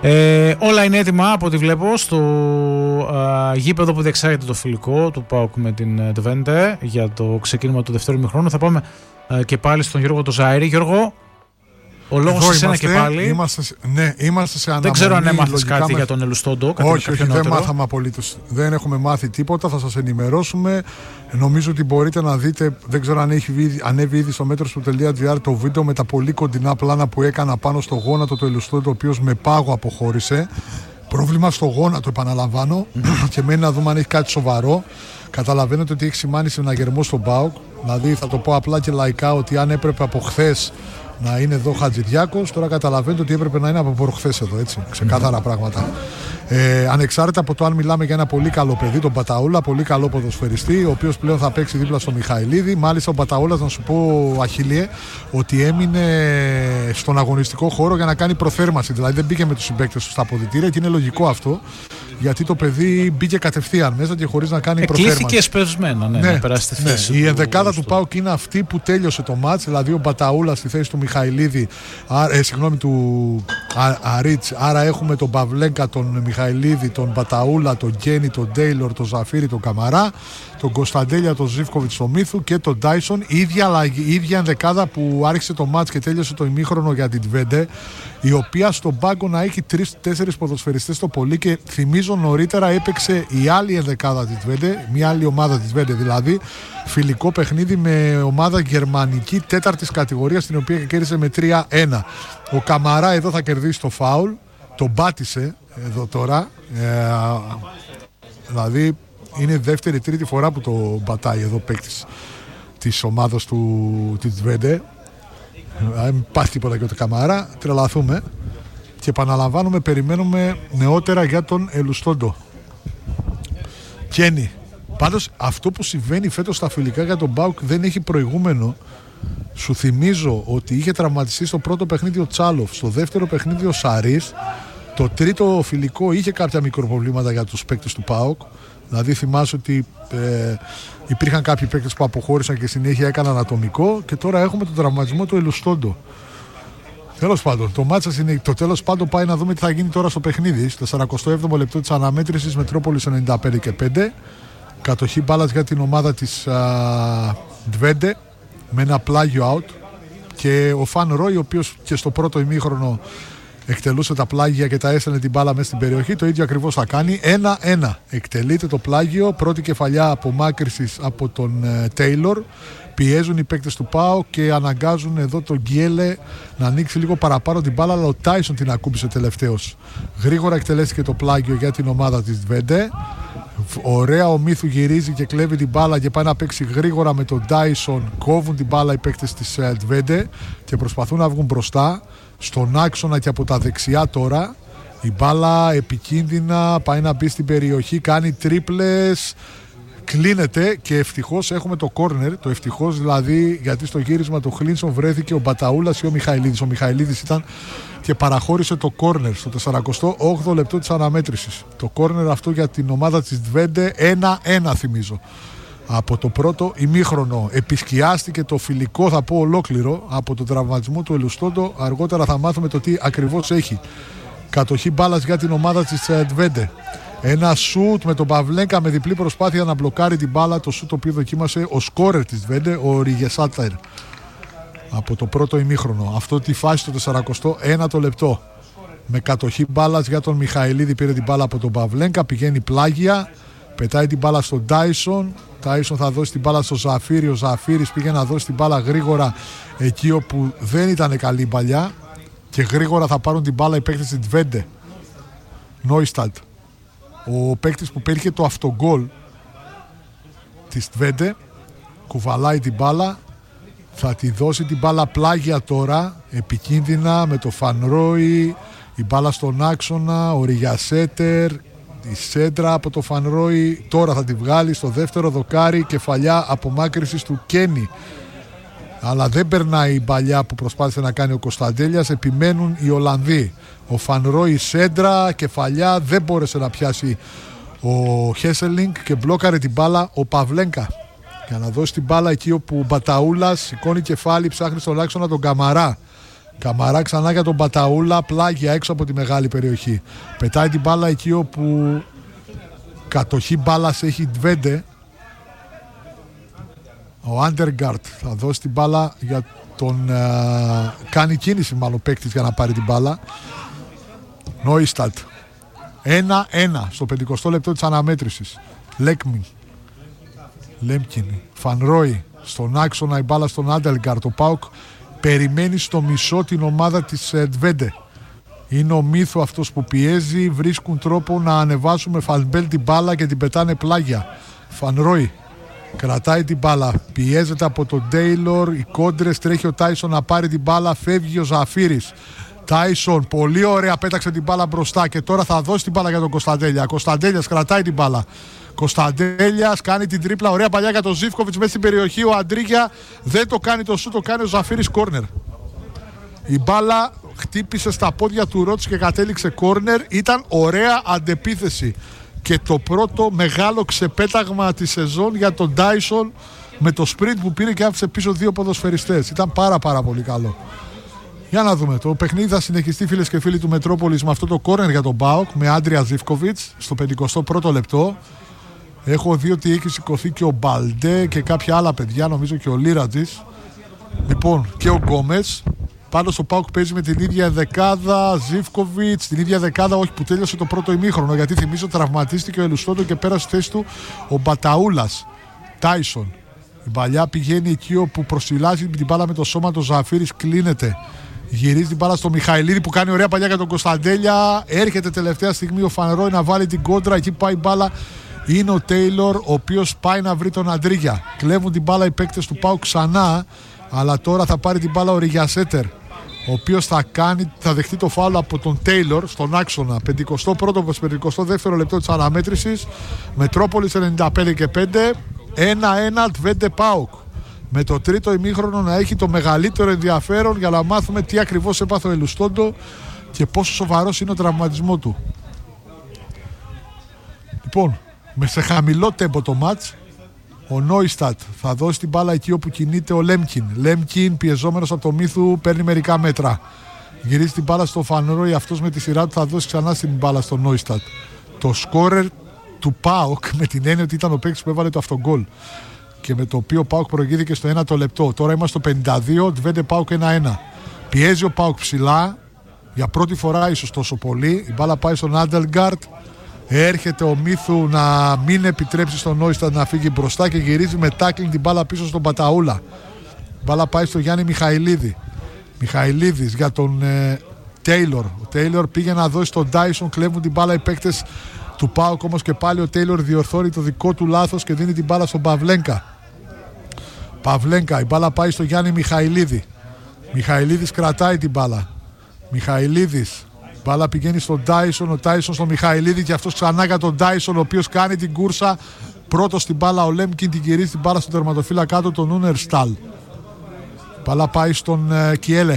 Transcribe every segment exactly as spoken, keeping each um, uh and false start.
Ε, όλα είναι έτοιμα από ό,τι βλέπω στο α, γήπεδο που διεξάγεται το φιλικό του ΠΑΟΚ με την Τβέντε για το ξεκίνημα του δεύτερου ημιχρόνου. Θα πάμε α, και πάλι στον Γιώργο το Ζαΐρη. Γιώργο, ο λόγος σε σένα και πάλι. Είμαστε, ναι, είμαστε σε αναμονή. Δεν ξέρω αν έμαθες κάτι με... για τον Ελουστόντο. Όχι, όχι, δεν μάθαμε απολύτως. Δεν έχουμε μάθει τίποτα. Θα σας ενημερώσουμε. Νομίζω ότι μπορείτε να δείτε, δεν ξέρω αν έχει ανέβει ήδη στο metros.gr το βίντεο με τα πολύ κοντινά πλάνα που έκανα πάνω στο γόνατο του Ελουστόντο, ο οποίος με πάγο αποχώρησε. Πρόβλημα στο γόνατο, επαναλαμβάνω, και μένει να δούμε αν έχει κάτι σοβαρό. Καταλαβαίνετε ότι έχει σημάνει συναγερμό στον ΠΑΟΚ. Δηλαδή, θα το πω απλά και λαϊκά, ότι αν έπρεπε από χθες να είναι εδώ Χατζηδιάκος, τώρα καταλαβαίνετε ότι έπρεπε να είναι από προχθές εδώ, έτσι. Ξεκάθαρα mm-hmm. πράγματα. Ε, ανεξάρτητα από το αν μιλάμε για ένα πολύ καλό παιδί, τον Μπαταούλα, πολύ καλό ποδοσφαιριστή, ο οποίος πλέον θα παίξει δίπλα στο Μιχαηλίδη. Μάλιστα, ο Μπαταούλας, να σου πω, Αχίλιε, ότι έμεινε στον αγωνιστικό χώρο για να κάνει προθέρμανση. Δηλαδή, δεν μπήκε με τους συμπαίκτες του στα αποδυτήρια και είναι λογικό αυτό. Γιατί το παιδί μπήκε κατευθείαν μέσα και χωρίς να κάνει προθέρμανση. Εκλήθηκε εσπευσμένα, ναι, ναι, να περάσει τη θέση. Ναι. Η ενδεκάδα του ΠΑΟΚ είναι αυτή που τέλειωσε το μάτς, δηλαδή ο Μπαταούλα στη θέση του Μιχαηλίδη, α, ε, συγγνώμη, του Αρίτς. Άρα έχουμε τον Παυλέγκα, τον Μιχαηλίδη, τον Μπαταούλα, τον Γκένι, τον Ντέιλορ, τον Ζαφίρι, τον Καμαρά, τον Κωνσταντέλια, τον Ζίβκοβιτς, τον Μίθου και τον Ντάισον. Η ίδια, η ίδια ενδεκάδα που άρχισε το μάτς και τέλειωσε το ημίχρονο για την Τβέντε, η οποία στον πάγκο να έχει τρεις-τέσσερις ποδοσφαιριστές το πολύ, και θυμίζω νωρίτερα έπαιξε η άλλη ενδεκάδα της Τβέντε, μια άλλη ομάδα της Τβέντε δηλαδή, φιλικό παιχνίδι με ομάδα γερμανική τέταρτης κατηγορίας, την οποία κέρδισε με τρία ένα. Ο Καμαρά εδώ θα κερδίσει το φάουλ, τον πάτησε εδώ τώρα, ε, δηλαδή είναι δεύτερη τρίτη φορά που το πατάει εδώ παίκτης της ομάδας του της Τβέντε. Δεν πάθει τίποτα και το Καμαρά, τρελαθούμε. Και επαναλαμβάνουμε, περιμένουμε νεότερα για τον Ελουστόντο. Κένι. Πάντως αυτό που συμβαίνει φέτος στα φιλικά για τον ΠΑΟΚ δεν έχει προηγούμενο. Σου θυμίζω ότι είχε τραυματιστεί στο πρώτο παιχνίδι ο Τσάλοφ, στο δεύτερο παιχνίδι ο Σαρίς, το τρίτο φιλικό είχε κάποια μικροπροβλήματα για τους παίκτες του ΠΑΟΚ. Δηλαδή θυμάσαι ότι ε, υπήρχαν κάποιοι παίκτες που αποχώρησαν και συνέχεια έκαναν ατομικό, και τώρα έχουμε τον τραυματισμό του Ελουστόντο. Τέλος πάντων, το μάτσα είναι το τέλος πάντων. Πάει να δούμε τι θα γίνει τώρα στο παιχνίδι. Στο σαρακοστό έβδομο λεπτό της αναμέτρησης, Μετρόπολης ενενήντα πέντε και πέντε. Κατοχή μπάλας για την ομάδα της Τβέντε με ένα πλάγιο out. Και ο Φαν Ρόι, ο οποίος και στο πρώτο ημίχρονο εκτελούσε τα πλάγια και τα έστελνε την μπάλα μέσα στην περιοχή, το ίδιο ακριβώς θα κάνει. ένα ένα. Εκτελείται το πλάγιο. Πρώτη κεφαλιά απομάκρυσης από τον Τέιλορ. Πιέζουν οι παίκτες του ΠΑΟ και αναγκάζουν εδώ τον Γκιέλε να ανοίξει λίγο παραπάνω την μπάλα, αλλά ο Τάισον την ακούμπησε τελευταίος. Γρήγορα εκτελέστηκε το πλάγιο για την ομάδα της Τβέντε. Ωραία, ο Μίθου γυρίζει και κλέβει την μπάλα και πάει να παίξει γρήγορα με τον Τάισον. Κόβουν την μπάλα οι παίκτες της Τβέντε και προσπαθούν να βγουν μπροστά. Στον άξονα και από τα δεξιά τώρα. Η μπάλα επικίνδυνα, πάει να μπει στην περιοχή, κάνει τρίπλες. Κλείνεται και ευτυχώς έχουμε το κόρνερ. Το ευτυχώς δηλαδή, γιατί στο γύρισμα του Χλίνσον βρέθηκε ο Μπαταούλας ή ο Μιχαηλίδης. Ο Μιχαηλίδης ήταν και παραχώρησε το κόρνερ στο σαρακοστό όγδοο λεπτό της αναμέτρησης. Το κόρνερ αυτό για την ομάδα της Τβέντε, ένα ένα θυμίζω. Από το πρώτο ημίχρονο επισκιάστηκε το φιλικό, θα πω ολόκληρο, από τον τραυματισμό του Ελουστόντο. Αργότερα θα μάθουμε το τι ακριβώς έχει. Κατοχή μπάλας για την ομάδα της Τβέντε. Ένα σουτ με τον Παυλέγκα με διπλή προσπάθεια να μπλοκάρει την μπάλα. Το σουτ το οποίο δοκίμασε ο σκόρερ της Τβέντε, ο Ριγεσάτερ, από το πρώτο ημίχρονο. Αυτό τη φάση το σαρακοστό ένατο λεπτό. Με κατοχή μπάλας για τον Μιχαηλίδη, πήρε την μπάλα από τον Παυλέγκα, πηγαίνει πλάγια, πετάει την μπάλα στον Τάισον. Τάισον θα δώσει την μπάλα στο Ζαφίρι. Ο Ζαφίρις πήγε να δώσει την μπάλα γρήγορα εκεί όπου δεν ήταν καλή παλιά, και γρήγορα θα πάρουν την μπάλα οι παίκτες της Τβέντε. Νόισταλτ, ο παίκτης που πήρε το αυτογκόλ της Τβέντε, κουβαλάει την μπάλα, θα τη δώσει την μπάλα πλάγια τώρα, επικίνδυνα με το Φανρόι, η μπάλα στον άξονα, ο Ριγιασέτερ, η σέντρα από το Φανρόι, τώρα θα τη βγάλει στο δεύτερο δοκάρι, κεφαλιά απομάκρυσης του Κένι. Αλλά δεν περνάει η παλιά που προσπάθησε να κάνει ο Κωνσταντέλιας, επιμένουν οι Ολλανδοί. Ο Φανρόι σέντρα, κεφαλιά, δεν μπόρεσε να πιάσει ο Χέσελινγκ και μπλόκαρε την μπάλα ο Παυλέγκα. Για να δώσει την μπάλα εκεί όπου ο Μπαταούλας σηκώνει κεφάλι, ψάχνει στον άξονα τον Καμαρά. Καμαρά ξανά για τον Μπαταούλα, πλάγια έξω από τη μεγάλη περιοχή. Πετάει την μπάλα εκεί όπου κατοχή μπάλας έχει Ντβέντε. Ο Άντεργκαρτ θα δώσει την μπάλα για τον... Uh, κάνει κίνηση μάλλον παίκτης για να πάρει την μπάλα. Νόιστατ. ένα ένα στο πενηκοστό λεπτό της αναμέτρησης. Λέκμιν. Λέμκιν. Φανρόι. Στον άξονα η μπάλα στον Άντεργκαρτ. Ο ΠΑΟΚ περιμένει στο μισό την ομάδα της Ντβέντε. Είναι ο Μύθο αυτός που πιέζει. Βρίσκουν τρόπο να ανεβάσουν με Φανμπέλ την μπάλα και την πετάνε πλάγια. Φανρόι κρατάει την μπάλα, πιέζεται από τον Τέιλορ, οι κόντρες, τρέχει ο Τάισον να πάρει την μπάλα, φεύγει ο Ζαφύρης. Τάισον, πολύ ωραία, πέταξε την μπάλα μπροστά και τώρα θα δώσει την μπάλα για τον Κωνσταντέλια. Κωνσταντέλιας κρατάει την μπάλα. Κωνσταντέλιας κάνει την τρίπλα, ωραία παλιά για τον Ζίβκοβιτς μέσα στην περιοχή. Ο Αντρίγια δεν το κάνει το σου, το κάνει ο Ζαφύρης, κόρνερ. Η μπάλα χτύπησε στα πόδια του Ρότς και κατέληξε κόρνερ. Ήταν ωραία αντεπίθεση. Και το πρώτο μεγάλο ξεπέταγμα τη σεζόν για τον Τάισον με το sprint που πήρε και άφησε πίσω δύο ποδοσφαιριστές. Ήταν πάρα πάρα πολύ καλό. Για να δούμε. Το παιχνίδι θα συνεχιστεί, φίλες και φίλοι του Μετρόπολης, με αυτό το κόρνερ για τον ΠΑΟΚ με Άντρια Ζίβκοβιτς στο πενηκοστό πρώτο λεπτό. Έχω δει ότι έχει σηκωθεί και ο Μπαλντέ και κάποια άλλα παιδιά, νομίζω και ο Λίρατζης. Λοιπόν, και ο Γκόμες. Πάντως ο ΠΑΟΚ παίζει με την ίδια δεκάδα, Ζίβκοβιτς, την ίδια δεκάδα, όχι που τέλειωσε το πρώτο ημίχρονο, γιατί θυμίζω τραυματίστηκε ο Ελουστόντο και πέρασε στη θέση του ο Μπαταούλας. Τάισον. Η παλιά πηγαίνει εκεί όπου προσφυλάζει την μπάλα με το σώμα, το Ζαφύρης κλείνεται. Γυρίζει την μπάλα στο Μιχαηλίδη που κάνει ωραία παλιά για τον Κωνσταντέλια. Έρχεται τελευταία στιγμή ο Φανρόι να βάλει την κόντρα, εκεί πάει η μπάλα. Είναι ο Τέιλορ, ο οποίος πάει να βρει τον Αντρίγια. Κλέβουν την μπάλα οι παίκτες του ΠΑΟΚ ξανά, αλλά τώρα θα πάρει την μπάλα ο Ριγιασέτερ, ο οποίος θα, κάνει, θα δεχτεί το φάουλ από τον Τέιλορ στον άξονα. πενηκοστό πρώτο προς πενηκοστό δεύτερο λεπτό της αναμέτρησης. Μετρόπολης ενενήντα πέντε και πέντε. ένα ένα Ντβέντε ΠΑΟΚ. Με το τρίτο ημίχρονο να έχει το μεγαλύτερο ενδιαφέρον για να μάθουμε τι ακριβώς έπαθε ο Ελουστόντο και πόσο σοβαρός είναι ο τραυματισμό του. Λοιπόν, με σε χαμηλό τέμπο το μάτς. Ο Νόιστατ θα δώσει την μπάλα εκεί όπου κινείται ο Λέμκιν. Λέμκιν, πιεζόμενος από το Μύθου, παίρνει μερικά μέτρα. Γυρίζει την μπάλα στο Φανρόι, αυτός με τη σειρά του θα δώσει ξανά την μπάλα στο Νόιστατ. Το σκόρερ του ΠΑΟΚ, με την έννοια ότι ήταν ο παίκτης που έβαλε το αυτογκόλ και με το οποίο ο ΠΑΟΚ προηγήθηκε στο ένα το λεπτό. Τώρα είμαστε στο πενήντα δύο, Ντβέντε ΠΑΟΚ ένα ένα. Πιέζει ο ΠΑΟΚ ψηλά, για πρώτη φορά ίσως τόσο πολύ. Η μπάλα πάει στον Άντελγκαρτ. Έρχεται ο Μύθου να μην επιτρέψει στον Νόιστατ να φύγει μπροστά και γυρίζει με τάκλινγκ την μπάλα πίσω στον Παταούλα. Η μπάλα πάει στο Γιάννη Μιχαηλίδη. Μιχαηλίδης για τον ε, Τέιλορ. Ο Τέιλορ πήγε να δώσει τον Τάισον, κλέβουν την μπάλα οι παίκτες του ΠΑΟΚ, όμως και πάλι ο Τέιλορ διορθώνει το δικό του λάθος και δίνει την μπάλα στον Παυλένκα. Παυλένκα, η μπάλα πάει στο Γιάννη Μιχαηλίδη. Μιχαηλίδης κρατάει την μπάλα. Μιχαηλίδης. Μπάλα πηγαίνει στον Τάισον, ο Τάισον στον Μιχαηλίδη και αυτός ξανά για τον Τάισον, ο οποίος κάνει την κούρσα. Πρώτος στην μπάλα ο Λέμκιν, την γυρίζει την μπάλα στον τερματοφύλακα κάτω, τον Ούνερσταλ. Μπάλα πάει στον ε, Κιέλε.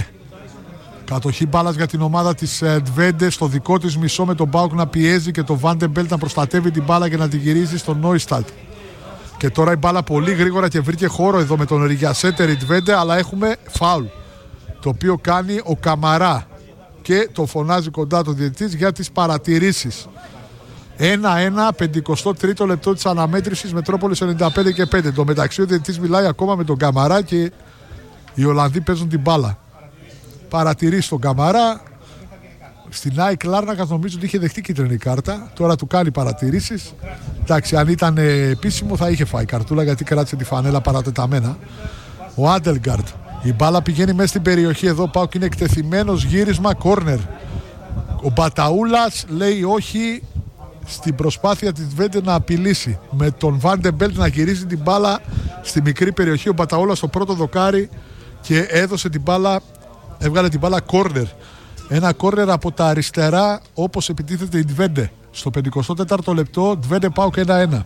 Κατοχή μπάλας για την ομάδα της ε, Ντβέντε στο δικό της μισό, με τον ΠΑΟΚ να πιέζει και τον Βάντεμπελτ να προστατεύει την μπάλα και να την γυρίζει στον Νόιστατ. Και τώρα η μπάλα πολύ γρήγορα και βρήκε χώρο εδώ με τον Ριγιασέτερ η Ντβέντε, αλλά έχουμε φάουλ, το οποίο κάνει ο Καμαρά και το φωνάζει κοντά το διαιτητής για τις παρατηρήσεις. ένα ένα, πενηκοστό τρίτο λεπτό της αναμέτρησης, Μετρόπολης ενενήντα πέντε και πέντε. Το μεταξύ ο διαιτητής μιλάει ακόμα με τον Καμαρά και οι Ολλανδοί παίζουν την μπάλα. Παρατηρήσει τον Καμαρά. Στην ΑΕΚ Λάρνακα νομίζω ότι είχε δεχτεί κίτρινη κάρτα. Τώρα του κάνει παρατηρήσεις. Εντάξει, αν ήταν επίσημο θα είχε φάει καρτούλα, γιατί κράτησε τη φανέλα παρατεταμένα. Ο Άντελγκαρτ. Η μπάλα πηγαίνει μέσα στην περιοχή. Εδώ πάω και είναι εκτεθειμένος, γύρισμα, κόρνερ. Ο Μπαταούλας λέει όχι στην προσπάθεια της Βέντε να απειλήσει, με τον Βάντεμπελτ να γυρίζει την μπάλα στη μικρή περιοχή. Ο Μπαταούλας στο πρώτο δοκάρι και έδωσε την μπάλα, έβγαλε την μπάλα κόρνερ. Ένα κόρνερ από τα αριστερά, όπως επιτίθεται η Ντβέντε. Στο πενηκοστό τέταρτο λεπτό, Ντβέντε ΠΑΟΚ ένα ένα.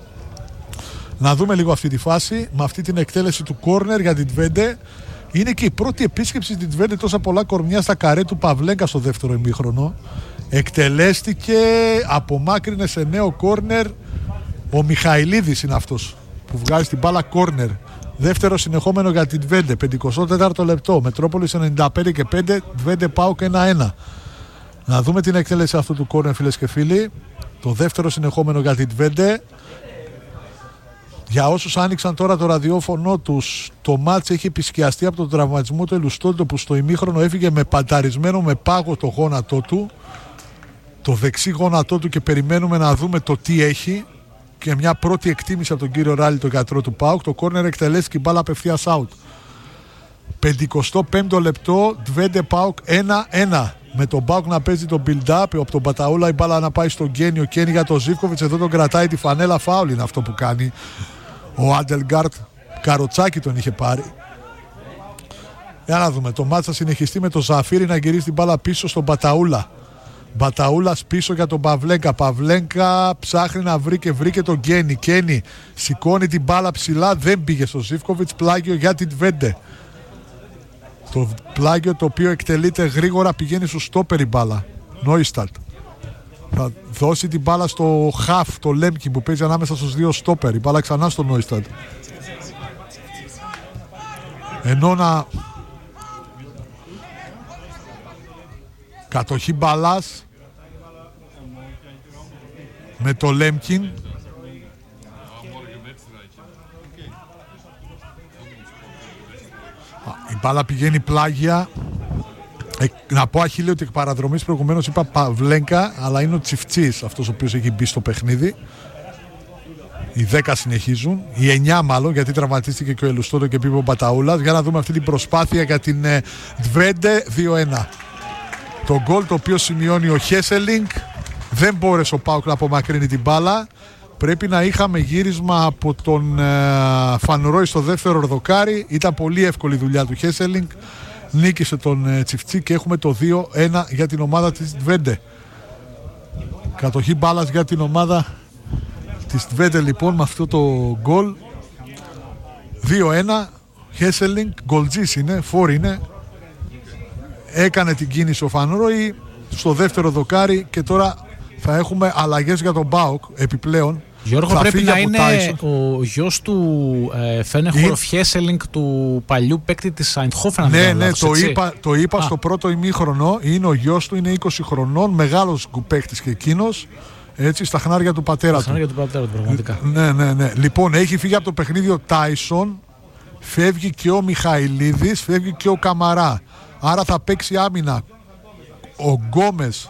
Να δούμε λίγο αυτή τη φάση, με αυτή την εκτέλεση του κόρνερ για την Ντβέντε. Είναι και η πρώτη επίσκεψη της Ντβέντε τόσα πολλά κορμιά στα καρέ του Παυλέγκα στο δεύτερο ημίχρονο. Εκτελέστηκε, απομάκρυνε σε νέο κόρνερ. Ο Μιχαηλίδης είναι αυτός που βγάζει την μπάλα κόρνερ. Δεύτερο συνεχόμενο για την Τβέντε, πενηκοστό τέταρτο λεπτό. Μετρόπολης ενενήντα πέντε και πέντε, Τβέντε ΠΑΟΚ ένα ένα. Να δούμε την εκτέλεση αυτού του κόρνερ, φίλες και φίλοι. Το δεύτερο συνεχόμενο για την Τβέντε. Για όσους άνοιξαν τώρα το ραδιόφωνο τους, το μάτς έχει επισκιαστεί από τον τραυματισμό του Ελουστόντο, που στο ημίχρονο έφυγε με πανταρισμένο με πάγο το γόνατό του, το δεξί γόνατό του, και περιμένουμε να δούμε το τι έχει. Και μια πρώτη εκτίμηση από τον κύριο Ράλι, τον γιατρό του ΠΑΟΚ. Το κόρνερ εκτελέστηκε, η μπάλα απευθείας out. πενηκοστό πέμπτο λεπτό, Τβέντε ΠΑΟΚ ένα ένα. Με τον ΠΑΟΚ να παίζει το build-up, από τον Παταούλα η μπάλα να πάει στον Γκένι, ο Γκένι για τον Ζίβκοβιτς, εδώ τον κρατάει τη φανέλα, φάουλ είναι αυτό που κάνει. Ο Άντελγκαρτ, καροτσάκι τον είχε πάρει. Για να δούμε, το μάτς θα συνεχιστεί με τον Ζαφίρι να γυρίσει την μπάλα πίσω στον Παταούλα. Μπαταούλας πίσω για τον Παυλέγκα. Παυλέγκα ψάχνει να βρει και βρήκε τον Γκένι. Γκένι σηκώνει την μπάλα ψηλά, δεν πήγε στο Ζίβκοβιτς. Πλάγιο για την Τβέντε. Το πλάγιο το οποίο εκτελείται γρήγορα, πηγαίνει στο στόπερ η μπάλα. Νόιστατ. Θα δώσει την μπάλα στο Χαφ, το Λέμκι που παίζει ανάμεσα στους δύο στόπερ. Η μπάλα ξανά στο Νόιστατ. Ενώ να... Κατοχή μπαλάς με το Λέμκιν. Η μπάλα πηγαίνει πλάγια. Ε, να πω, Αχίλη, ότι εκ παραδρομής προηγουμένως είπα Παυλέγκα, αλλά είναι ο Τσιφτσής αυτός ο οποίος έχει μπει στο παιχνίδι. Οι δέκα συνεχίζουν, οι εννιά μάλλον, γιατί τραυματίστηκε και ο Ελουστόντο και πήγε ο Μπαταούλας. Για να δούμε αυτή την προσπάθεια για την ε, Τβέντε. Δύο ένα. Το γκολ το οποίο σημειώνει ο Χέσελινγκ. Δεν μπόρεσε ο ΠΑΟΚ να απομακρύνει την μπάλα. Πρέπει να είχαμε γύρισμα από τον ε, Φανρόι στο δεύτερο ορδοκάρι. Ήταν πολύ εύκολη δουλειά του Χέσελινγκ. Νίκησε τον ε, Τσιφτσί και έχουμε το δύο ένα για την ομάδα της Τβέντε. Κατοχή μπάλας για την ομάδα της Τβέντε λοιπόν με αυτό το γκολ. Δύο ένα. Χέσελινγκ, γκολτζής είναι, φόρ είναι. Έκανε την κίνηση ο Φανρόι στο δεύτερο δοκάρι και τώρα θα έχουμε αλλαγές για τον ΠΑΟΚ επιπλέον. Γιώργο, θα πρέπει να είναι Τάισον. ο γιος του ε, Φένεχοροφ Χέσελινγκ, του παλιού παίκτη της Αϊντχόφεν. Ναι, ναι, το είπα, το είπα στο πρώτο ημίχρονο. Είναι ο γιος του, είναι είκοσι χρονών, μεγάλος παίκτης και εκείνος. Έτσι, στα χνάρια του πατέρα στα του. Στα χνάρια του πατέρα του, πραγματικά. Ναι, ναι, ναι. Λοιπόν, έχει φύγει από το παιχνίδι ο Τάισον, φεύγει και ο Μιχαηλίδης, φεύγει και ο Καμαρά. Άρα θα παίξει άμυνα ο Γκόμες.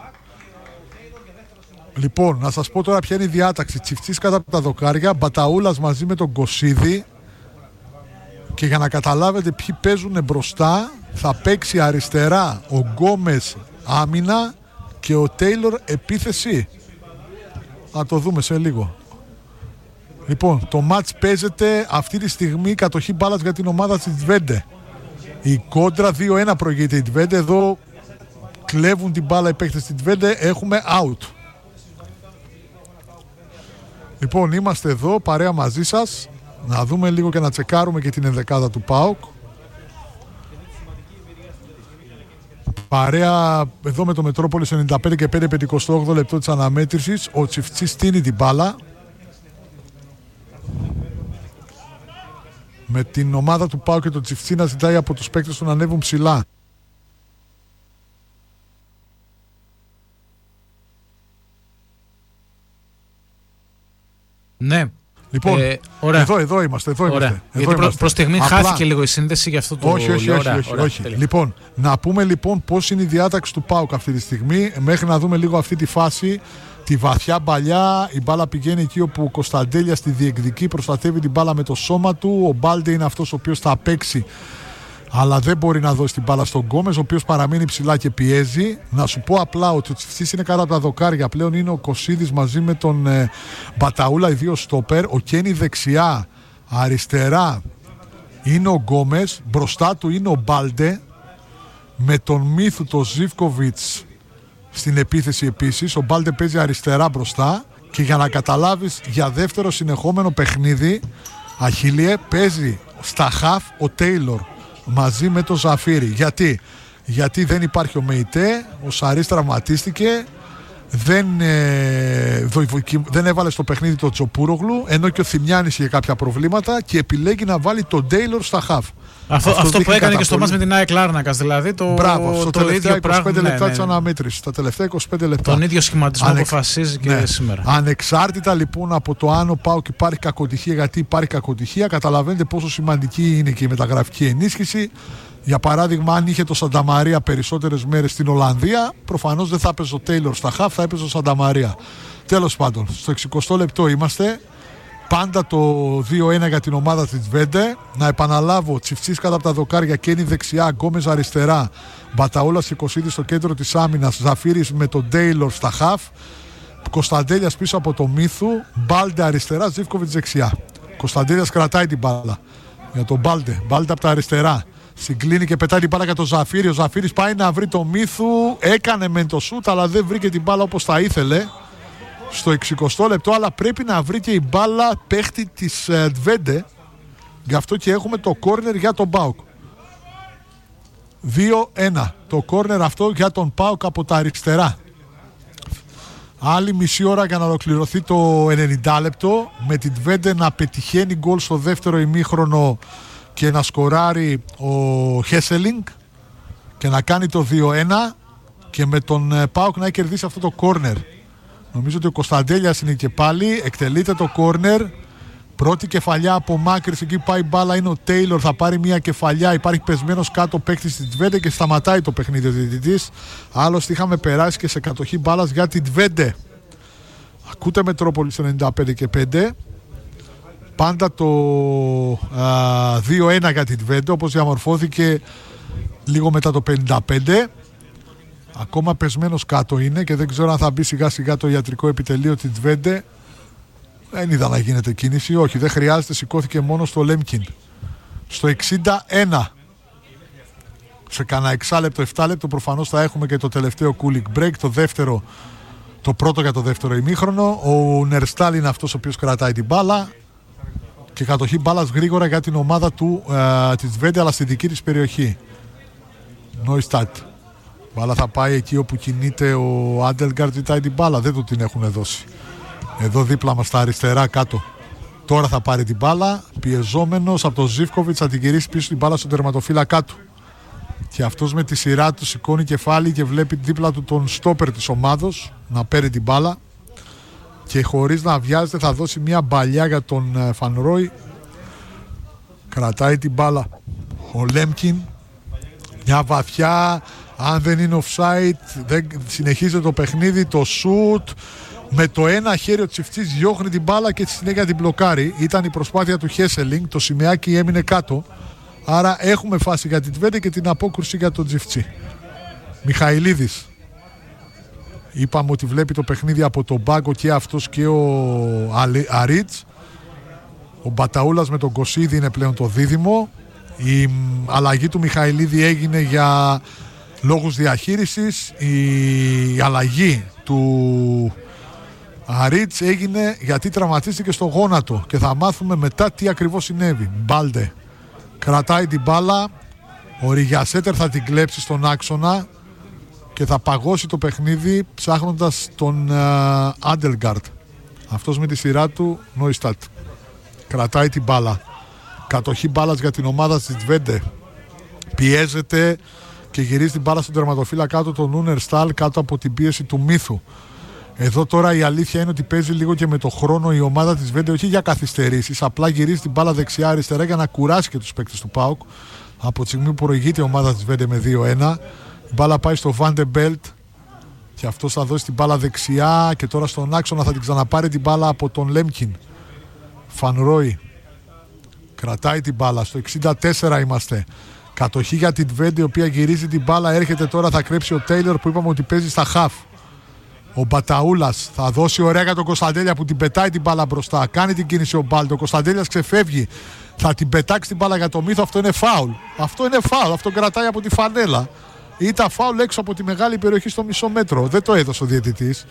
Λοιπόν, να σας πω τώρα ποια είναι η διάταξη. Τσιφτσής κάτω από τα δοκάρια, Μπαταούλας μαζί με τον Κωσίδη. Και για να καταλάβετε ποιοι παίζουν μπροστά, θα παίξει αριστερά ο Γκόμες άμυνα και ο Τέιλορ επίθεση. Θα το δούμε σε λίγο. Λοιπόν, το μάτς παίζεται αυτή τη στιγμή, κατοχή μπάλας για την ομάδα της Τβέντε. Η κόντρα δύο ένα προηγείται η Τβέντε. Εδώ κλέβουν την μπάλα οι παίκτες της Τβέντε. Έχουμε out. Λοιπόν, είμαστε εδώ παρέα μαζί σας. Να δούμε λίγο και να τσεκάρουμε και την ενδεκάδα του ΠΑΟΚ. Παρέα εδώ με το Μετρόπολης ενενήντα πέντε και πέντε, πενηκοστό όγδοο λεπτό της αναμέτρησης. Ο Τσιφτσής στείνει την μπάλα. Με την ομάδα του ΠΑΟΚ και τον Τσιφτσί να ζητάει από τους παίκτες του να ανέβουν ψηλά. Ναι. Λοιπόν, ε, ωραία. εδώ, εδώ είμαστε. Εδώ ωραία. είμαστε. Γιατί εδώ προ, προς στιγμή Απλά... χάθηκε λίγο η σύνδεση για αυτό το... Όχι, όχι, όχι. ωραία, όχι, ωραία, όχι. ωραία, Λοιπόν, να πούμε λοιπόν πώς είναι η διάταξη του ΠΑΟΚ αυτή τη στιγμή. Μέχρι να δούμε λίγο αυτή τη φάση. Τη βαθιά μπαλιά, η μπάλα πηγαίνει εκεί όπου ο Κωνσταντέλιας τη διεκδικεί, προστατεύει την μπάλα με το σώμα του. Ο Μπάλντε είναι αυτός ο οποίος θα παίξει, αλλά δεν μπορεί να δώσει την μπάλα στον Γκόμες, ο οποίος παραμένει ψηλά και πιέζει. Να σου πω απλά ότι ο Τσιφτσής είναι κάτω από τα δοκάρια. Πλέον είναι ο Κωσίδης μαζί με τον ε, Μπαταούλα, οι δύο στόπερ. Ο Κένι δεξιά, αριστερά είναι ο Γκόμες, μπροστά του είναι ο Μπάλντε, με τον Μίθου, τον Ζίβκοβιτς στην επίθεση επίσης. Ο Μπάλντε παίζει αριστερά μπροστά. Και για να καταλάβεις, για δεύτερο συνεχόμενο παιχνίδι, Αχίλιε, παίζει στα χαφ ο Τέιλορ μαζί με τον Ζαφίρι. Γιατί? Γιατί δεν υπάρχει ο Μεϊτέ, ο Σαρίς τραυματίστηκε, δεν, ε, δεν έβαλε στο παιχνίδι το Τζοπούρογλου, ενώ και ο Θημιάνης είχε κάποια προβλήματα και επιλέγει να βάλει τον Τέιλορ στα χαφ. Αυτό, αυτό, αυτό που έκανε και στο μάτς με την ΑΕΚ Λάρνακας, δηλαδή το, Μπράβο, στο το τελευταία ίδιο είκοσι πέντε πράγμα, λεπτά ναι, της ναι. αναμέτρησης. Τα τελευταία είκοσι πέντε λεπτά. Τον ίδιο σχηματισμό Ανεξ... αποφασίζει και ναι. σήμερα. Ανεξάρτητα λοιπόν από το αν ο ΠΑΟΚ υπάρχει κακοτυχία, γιατί υπάρχει κακοτυχία, καταλαβαίνετε πόσο σημαντική είναι και η μεταγραφική ενίσχυση. Για παράδειγμα, αν είχε το Σανταμαρία περισσότερες μέρες στην Ολλανδία, προφανώς δεν θα έπαιζε ο Τέιλορ στα χαφ, θα έπαιζε ο Σανταμαρία. Τέλος πάντων, στο εξηκοστό λεπτό είμαστε. Πάντα το δύο ένα για την ομάδα της Βέντε. Να επαναλάβω, Τσιφτσής κάτω από τα δοκάρια, Κένι δεξιά, Γκόμες αριστερά, Μπαταούλας Κωσίδης στο κέντρο της άμυνας, Ζαφύρης με τον Τέιλορ στα χαφ, Κωνσταντέλιας πίσω από το Μύθου, Μπάλντε αριστερά, Ζίβκοβιτς δεξιά. Κωνσταντέλιας κρατάει την μπάλα για τον Μπάλντε, Μπάλντε από τα αριστερά. Συγκλίνει και πετάει την μπάλα για τον Ζαφύρη. Ο Ζαφύρης πάει να βρει το Μύθου, έκανε μεν το σούτ, αλλά δεν βρήκε την μπάλα όπως θα ήθελε στο εξηκοστό λεπτό, αλλά πρέπει να βρει και η μπάλα παίχτη της Ντβέντε. Γι' αυτό και έχουμε το κόρνερ για τον ΠΑΟΚ. δύο ένα. Το κόρνερ αυτό για τον ΠΑΟΚ από τα αριστερά. Άλλη μισή ώρα για να ολοκληρωθεί το ενενήντα λεπτό, με την Ντβέντε να πετυχαίνει γκολ στο δεύτερο ημίχρονο και να σκοράρει ο Χέσελινγκ και να κάνει το δύο ένα, και με τον ΠΑΟΚ να έχει κερδίσει αυτό το κόρνερ. Νομίζω ότι ο Κωνσταντέλιας είναι και πάλι, εκτελείται το κόρνερ. Πρώτη κεφαλιά από μάκρυς, εκεί πάει μπάλα, είναι ο Τέιλορ, θα πάρει μια κεφαλιά, υπάρχει πεσμένος κάτω παίκτης της Ντβέντε και σταματάει το παιχνίδι ο διαιτητής. Άλλωστε είχαμε περάσει και σε κατοχή μπάλας για την Ντβέντε. Ακούτε Μετρόπολης ενενήντα πέντε και πέντε. Πάντα το α, δύο ένα για την Ντβέντε, όπως διαμορφώθηκε λίγο μετά το πενήντα πέντε. Ακόμα πεσμένος κάτω είναι και δεν ξέρω αν θα μπει σιγά σιγά το ιατρικό επιτελείο της Ντβέντε. Δεν είδα να γίνεται κίνηση, όχι, δεν χρειάζεται, σηκώθηκε μόνο στο Λέμκιν. Στο εξήντα ένα, σε κανένα εξάλεπτο, εφτάλεπτο προφανώς θα έχουμε και το τελευταίο cooling break, το δεύτερο, το πρώτο για το δεύτερο ημίχρονο. Ο Νερστάλ είναι αυτός ο οποίος κρατάει την μπάλα και κατοχή μπάλας γρήγορα για την ομάδα του ε, της Ντβέντε, αλλά στη δική της περιοχή. Νόιστατ. Μπάλα θα πάει εκεί όπου κινείται ο Άντελγκαρτ, ζητάει την μπάλα, δεν του την έχουν δώσει. Εδώ δίπλα μας στα αριστερά κάτω. Τώρα θα πάρει την μπάλα, πιεζόμενος από τον Ζίβκοβιτς, θα την γυρίσει πίσω την μπάλα στον τερματοφύλακα του. Και αυτός με τη σειρά του σηκώνει κεφάλι και βλέπει δίπλα του τον στόπερ της ομάδος να παίρνει την μπάλα. Και χωρίς να βιάζεται θα δώσει μια μπαλιά για τον Φανρόι. Κρατάει την μπάλα ο Λέμκιν. Μια βαθιά, αν δεν είναι offside, δεν συνεχίζει το παιχνίδι, το shoot. Με το ένα χέρι ο Τσιφτσής διώχνει την μπάλα και στη συνέχεια την μπλοκάρει. Ήταν η προσπάθεια του Χέσελινγκ, το σημαίακι έμεινε κάτω. Άρα έχουμε φάση για την Ντβέντε και την απόκρουση για τον Τσιφτσί. Μιχαηλίδης. Είπαμε ότι βλέπει το παιχνίδι από τον πάγκο και αυτός και ο Αρίτς. Ο Μπαταούλας με τον Κωσίδη είναι πλέον το δίδυμο. Η αλλαγή του Μιχαηλίδη έγινε για λόγους διαχείρισης. Η αλλαγή του Αρίτς έγινε γιατί τραυματίστηκε στο γόνατο και θα μάθουμε μετά τι ακριβώς συνέβη. Μπάλντε κρατάει την μπάλα, ο Ριγιασέτερ θα την κλέψει στον άξονα και θα παγώσει το παιχνίδι ψάχνοντας τον Άντελγκαρτ. Αυτός με τη σειρά του Νόιστατ κρατάει την μπάλα, κατοχή μπάλας για την ομάδα της Ντβέντε, πιέζεται και γυρίζει την μπάλα στον τερματοφύλακα κάτω τον Ούνερ Στάλ κάτω από την πίεση του Μύθου. Εδώ τώρα η αλήθεια είναι ότι παίζει λίγο και με το χρόνο η ομάδα της Βέντε, όχι για καθυστερήσεις, απλά γυρίζει την μπάλα δεξιά-αριστερά για να κουράσει και τους παίκτες του ΠΑΟΚ. Από τη στιγμή που προηγείται η ομάδα της Βέντε με δύο ένα, η μπάλα πάει στο Βάντε Μπέλτ και αυτός θα δώσει την μπάλα δεξιά και τώρα στον άξονα θα την ξαναπάρει την μπάλα από τον Λέμκιν. Φανρόι κρατάει την μπάλα, στο εξήντα τέσσερα είμαστε. Κατοχή για την Βέντε, η οποία γυρίζει την μπάλα, έρχεται τώρα, θα κρέψει ο Τέιλορ που είπαμε ότι παίζει στα χαφ. Ο Μπαταούλας θα δώσει ωραία για τον Κωνσταντέλια που την πετάει την μπάλα μπροστά. Κάνει την κίνηση ο Μπάλτο. Ο Κωνσταντέλιας ξεφεύγει. Θα την πετάξει την μπάλα για το Μύθο. Αυτό είναι φάουλ. Αυτό είναι φάουλ. Αυτό κρατάει από τη φανέλα. Ήταν φάουλ έξω από τη μεγάλη περιοχή στο μισό μέτρο. Δεν το έδωσε ο διαιτητής.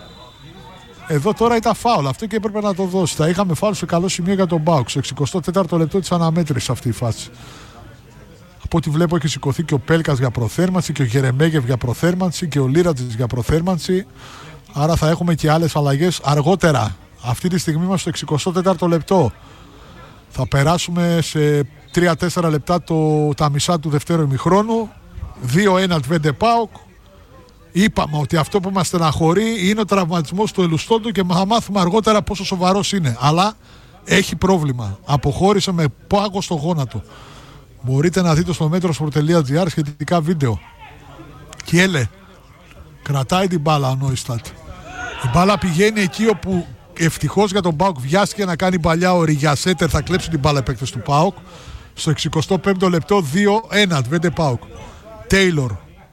Εδώ τώρα ήταν φάουλ. Αυτό και έπρεπε να το δώσει. Θα είχαμε φάουλ σε καλό σημείο για τον Μπάουξ. Στο εξηκοστό τέταρτο λεπτό της αναμέτρησης αυτή η φάση. Από ό,τι βλέπω έχει σηκωθεί και ο Πέλκας για προθέρμανση και ο Γερεμέγεφ για προθέρμανση και ο Λίρατζης για προθέρμανση. άρα θα έχουμε και άλλες αλλαγές αργότερα. Αυτή τη στιγμή είμαστε στο εξηκοστό τέταρτο λεπτό. Θα περάσουμε σε τρία τέσσερα λεπτά το, τα μισά του δευτέρου ημιχρόνου. δύο ένα Twente ΠΑΟΚ. Είπαμε ότι αυτό που μας στεναχωρεί είναι ο τραυματισμός του Ελουστόντου και θα μάθουμε αργότερα πόσο σοβαρός είναι. Αλλά έχει πρόβλημα. Αποχώρησε με πάγο στο γόνατο. Μπορείτε να δείτε στο metrosport τελεία τζι άρ σχετικά βίντεο. Κιέλε. Κρατάει την μπάλα ο Νόιστατ. Η μπάλα πηγαίνει εκεί όπου ευτυχώς για τον ΠΑΟΚ βιάστηκε να κάνει παλιά ο Ριγιασέτερ. Θα κλέψουν την μπάλα επέκτες του ΠΑΟΚ. Στο εξηκοστό πέμπτο λεπτό δύο ένα Twente ΠΑΟΚ. Τέιλορ.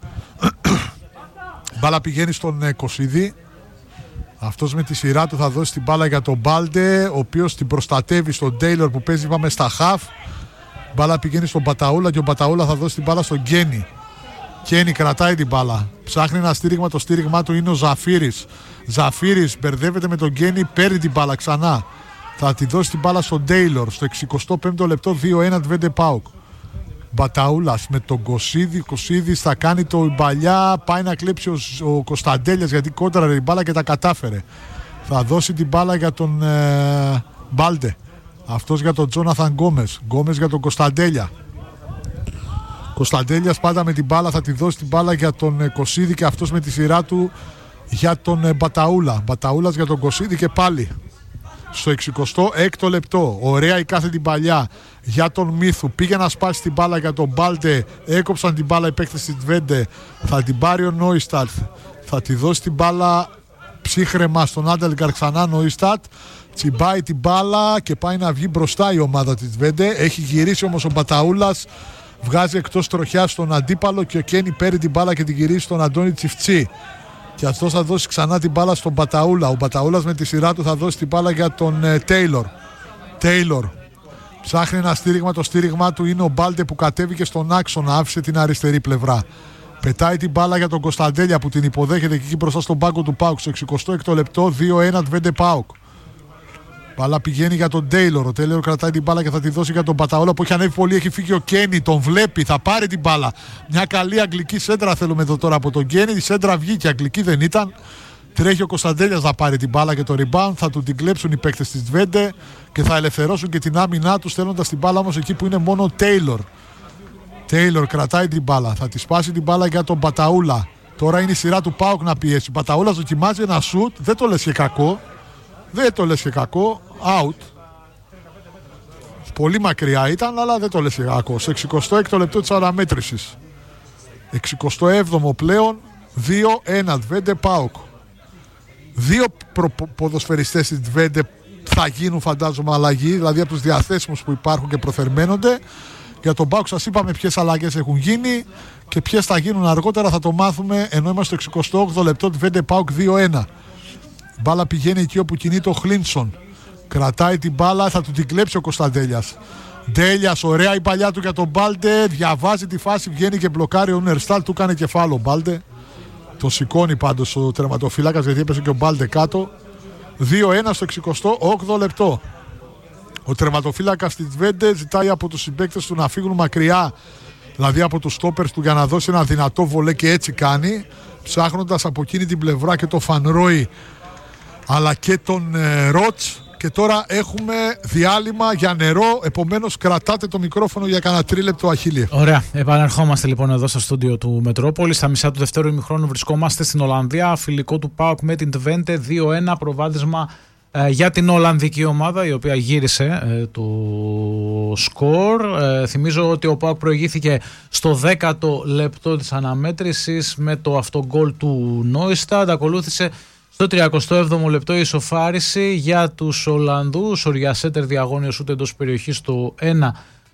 Η μπάλα πηγαίνει στον Κωσίδη. Αυτός με τη σειρά του θα δώσει την μπάλα για τον Μπάλντε, ο οποίος την προστατεύει στον Τέιλορ που παίζει πάμε στα χαφ. Η μπάλα πηγαίνει στον Μπαταούλα και ο Μπαταούλα θα δώσει την μπάλα στον Γκένι. Γκένι κρατάει την μπάλα. Ψάχνει ένα στήριγμα, το στήριγμά του είναι ο Ζαφύρης. Ζαφύρης μπερδεύεται με τον Γκένι, παίρνει την μπάλα ξανά. Θα τη δώσει την μπάλα στον Τέιλορ στο εξηκοστό πέμπτο λεπτό δύο ένα Twente ΠΑΟΚ. Μπαταούλας με τον Κωσίδη. Κωσίδης θα κάνει το μπαλιά. Πάει να κλέψει ο, ο Κωνσταντέλιας γιατί κόντραρε την μπάλα και τα κατάφερε. Θα δώσει την μπάλα για τον ε, Μπάλντε. Αυτός για τον Τζόναθαν Γκόμες. Γκόμες για τον Κωνσταντέλια. Κωνσταντέλιας πάντα με την μπάλα. Θα τη δώσει την μπάλα για τον ε, Κωσίδη και αυτός με τη σειρά του για τον ε, Μπαταούλα. Μπαταούλας για τον Κωσίδη και πάλι. Στο εξηκοστό έκτο λεπτό. Ωραία η κάθε την παλιά για τον Μίθου. Πήγε να σπάσει την μπάλα για τον Μπάλτε. Έκοψαν την μπάλα οι παίκτες της Twente. Θα την πάρει ο Νόιστατ. Θα τη δώσει την μπάλα ψύχρεμα στον Άντελγκαρ ξανά Νόιστατ. Τσιμπάει την μπάλα και πάει να βγει μπροστά η ομάδα της Twente. Έχει γυρίσει όμως ο Μπαταούλας. Βγάζει εκτός τροχιά στον αντίπαλο και ο Κένι παίρνει την μπάλα και την γυρίσει στον Αντώνη Τσιφτσί. Και αυτός θα δώσει ξανά την μπάλα στον Μπαταούλα. Ο Μπαταούλας με τη σειρά του θα δώσει την μπάλα για τον ε, Τέιλορ. Τέιλορ. Ψάχνει ένα στήριγμα. Το στήριγμά του είναι ο Μπάλτε που κατέβηκε στον άξονα. Άφησε την αριστερή πλευρά. Πετάει την μπάλα για τον Κωνσταντέλια που την υποδέχεται εκεί μπροστά στον πάγκο του ΠΑΟΚ. Στο εξηκοστό έκτο λεπτό δύο ένα Twente ΠΑΟΚ. Μπάλα πηγαίνει για τον Τέιλορ. Ο Τέιλορ κρατάει την μπάλα και θα τη δώσει για τον Μπαταούλα που έχει ανέβει πολύ. Έχει φύγει ο Κένι. Τον βλέπει. Θα πάρει την μπάλα. Μια καλή αγγλική σέντρα θέλουμε εδώ τώρα από τον Κένι. Η σέντρα βγήκε. Αγγλική δεν ήταν. Τρέχει ο Κωνσταντέλιας να πάρει την μπάλα και το rebound. Θα του την κλέψουν οι παίκτες της Twente και θα ελευθερώσουν και την άμυνά του στέλνοντας την μπάλα όμως εκεί που είναι μόνο Τέιλορ. Τέιλορ κρατάει την μπάλα. Θα τη σπάσει την μπάλα για τον Μπαταούλα. Τώρα είναι η σειρά του ΠΑΟΚ να πιέσει. Μπαταούλα δοκιμάζει ένα σουτ. Δεν το λες και κακό. Δεν το λες και κακό. Out. Πολύ μακριά ήταν, αλλά δεν το λες και κακό. Σε εξηκοστό έκτο λεπτό της αναμέτρησης. εξηκοστό έβδομο πλέον. δύο ένα Twente ΠΑΟΚ. Δύο προ- ποδοσφαιριστές της Twente θα γίνουν φαντάζομαι αλλαγή. Δηλαδή από τους διαθέσιμους που υπάρχουν και προθερμαίνονται. Για τον ΠΑΟΚ σας είπαμε ποιες αλλαγές έχουν γίνει και ποιες θα γίνουν αργότερα. Θα το μάθουμε ενώ είμαστε στο εξηκοστό όγδοο λεπτό Twente ΠΑΟΚ δύο ένα. Η μπάλα πηγαίνει εκεί όπου κινείται ο Χλίντσον. Κρατάει την μπάλα, θα του την κλέψει ο Κωνσταντέλιας. Ντέλιας, ωραία η παλιά του για τον Μπάλτε. Διαβάζει τη φάση, βγαίνει και μπλοκάρει ο Νερστάλ. Του κάνει κεφάλο ο Μπάλτε. Το σηκώνει πάντως ο τερματοφύλακας γιατί έπεσε και ο Μπάλτε κάτω. δύο ένα στο εξηκοστό όγδοο λεπτό. Ο τερματοφύλακας της Twente ζητάει από τους συμπαίκτες του να φύγουν μακριά. Δηλαδή από τους στόπερς του για να δώσει ένα δυνατό βολέ και έτσι κάνει. Ψάχνοντας από εκείνη την πλευρά και το Φανρόι αλλά και τον ε, Ρότς. Και τώρα έχουμε διάλειμμα για νερό. Επομένως κρατάτε το μικρόφωνο για κανένα τρίλεπτο, Αχίλιε. Ωραία. Επανερχόμαστε λοιπόν εδώ στο στούντιο του Μετρόπολη. Στα μισά του δευτέρου ημιχρόνου βρισκόμαστε στην Ολλανδία. Φιλικό του ΠΑΟΚ με την Twente. δύο ένα προβάδισμα ε, για την Ολλανδική ομάδα η οποία γύρισε ε, το σκορ. Ε, θυμίζω ότι ο ΠΑΟΚ προηγήθηκε στο δέκατο λεπτό της αναμέτρησης με το αυτογκόλ του Νόισταντ. Ακολούθησε στο τριακοστό έβδομο λεπτό η ισοφάριση για τους Ολλανδούς. Ο Ριασέτερ διαγώνιο ούτε εντός περιοχής το ένα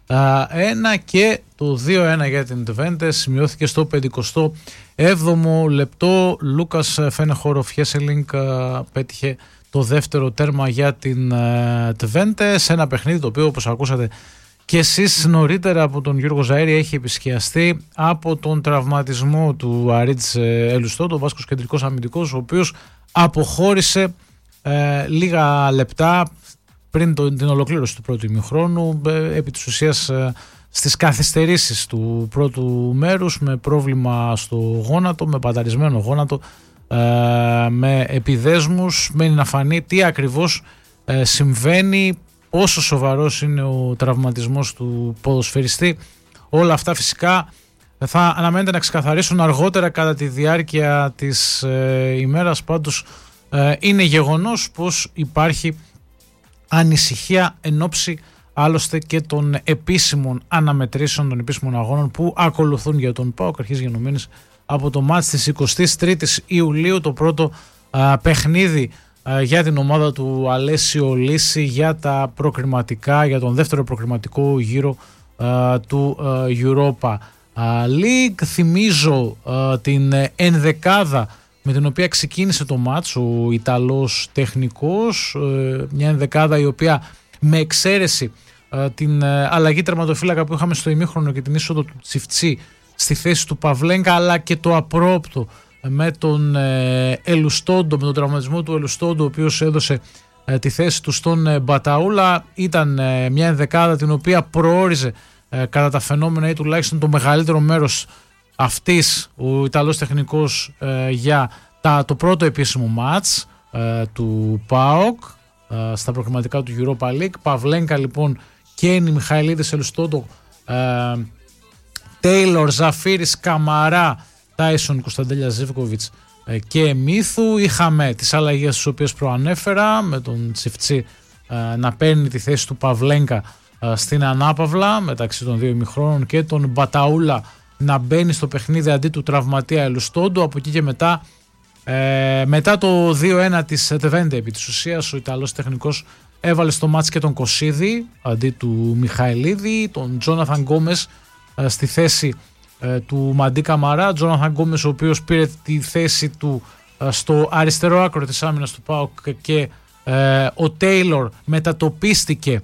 ένα και το δύο ένα για την Twente σημειώθηκε στο πενηκοστό έβδομο λεπτό. Λούκας Φένεχοροφ Χέσελινγκ πέτυχε το δεύτερο τέρμα για την Twente σε ένα παιχνίδι το οποίο, όπως ακούσατε και εσείς νωρίτερα από τον Γιώργο Ζαΐρη, έχει επισκιαστεί από τον τραυματισμό του Αρίτς Ελουστό, ο Βάσκος κεντρικός αμυντικός, ο οποίος αποχώρησε ε, λίγα λεπτά πριν το, την ολοκλήρωση του πρώτου ημιχρόνου, ε, επί της ουσίας ε, στις καθυστερήσεις του πρώτου μέρους, με πρόβλημα στο γόνατο, με πανταρισμένο γόνατο, ε, με επιδέσμους, μένει να φανεί τι ακριβώς ε, συμβαίνει, πόσο σοβαρός είναι ο τραυματισμός του ποδοσφαιριστή. Όλα αυτά φυσικά θα αναμένεται να ξεκαθαρίσουν αργότερα κατά τη διάρκεια της ε, ημέρας. Πάντως ε, είναι γεγονός πως υπάρχει ανησυχία εν ώψη άλλωστε και των επίσημων αναμετρήσεων, των επίσημων αγώνων που ακολουθούν για τον ΠΑΟΚ, αρχής γενομένης από το μάτς της εικοστής τρίτης Ιουλίου, το πρώτο α, παιχνίδι α, για την ομάδα του Αλέσιο Λύση για τα προκριματικά, για τον δεύτερο προκριματικό γύρο α, του α, Europa League. Θυμίζω α, την ενδεκάδα με την οποία ξεκίνησε το μάτς ο Ιταλός τεχνικός, ε, μια ενδεκάδα η οποία με εξαίρεση ε, την ε, αλλαγή τερματοφύλακα που είχαμε στο ημίχρονο και την είσοδο του Τσιφτσί στη θέση του Παυλέγκα, αλλά και το απρόπτο ε, με τον ε, Ελουστόντο, με τον τραυματισμό του Ελουστόντο, ο οποίος έδωσε ε, τη θέση του στον ε, Μπαταούλα. Ήταν ε, μια ενδεκάδα την οποία προόριζε ε, κατά τα φαινόμενα ή τουλάχιστον το μεγαλύτερο μέρος αυτής ο Ιταλός τεχνικός ε, για τα, το πρώτο επίσημο μάτς ε, του ΠΑΟΚ ε, στα προκριματικά του Europa League. Παυλέγκα λοιπόν, Κένι, Μιχαηλίδης, Ελουστόντο, ε, Τέιλορ, Ζαφίρης, Καμαρά, Τάισον, Κωνσταντέλια, Ζίβκοβιτς ε, και Μίθου. Είχαμε τις αλλαγές τις οποίες προανέφερα, με τον Τσιφτσί ε, να παίρνει τη θέση του Παυλέγκα ε, στην ανάπαυλα μεταξύ των δύο ημιχρόνων και τον Μπαταούλα να μπαίνει στο παιχνίδι αντί του τραυματία Ελουστόντου. Από εκεί και μετά, ε, μετά το δύο ένα της Τεβέντε, επί της ουσίας ο Ιταλός τεχνικός έβαλε στο μάτς και τον Κωσίδη αντί του Μιχαηλίδη, τον Τζόναθαν Γκόμες ε, στη θέση ε, του Μαντί Καμαρά. Τζόναθαν Γκόμες ο οποίος πήρε τη θέση του ε, στο αριστερό άκρο της άμυνας του ΠΑΟΚ και ε, ο Τέιλορ μετατοπίστηκε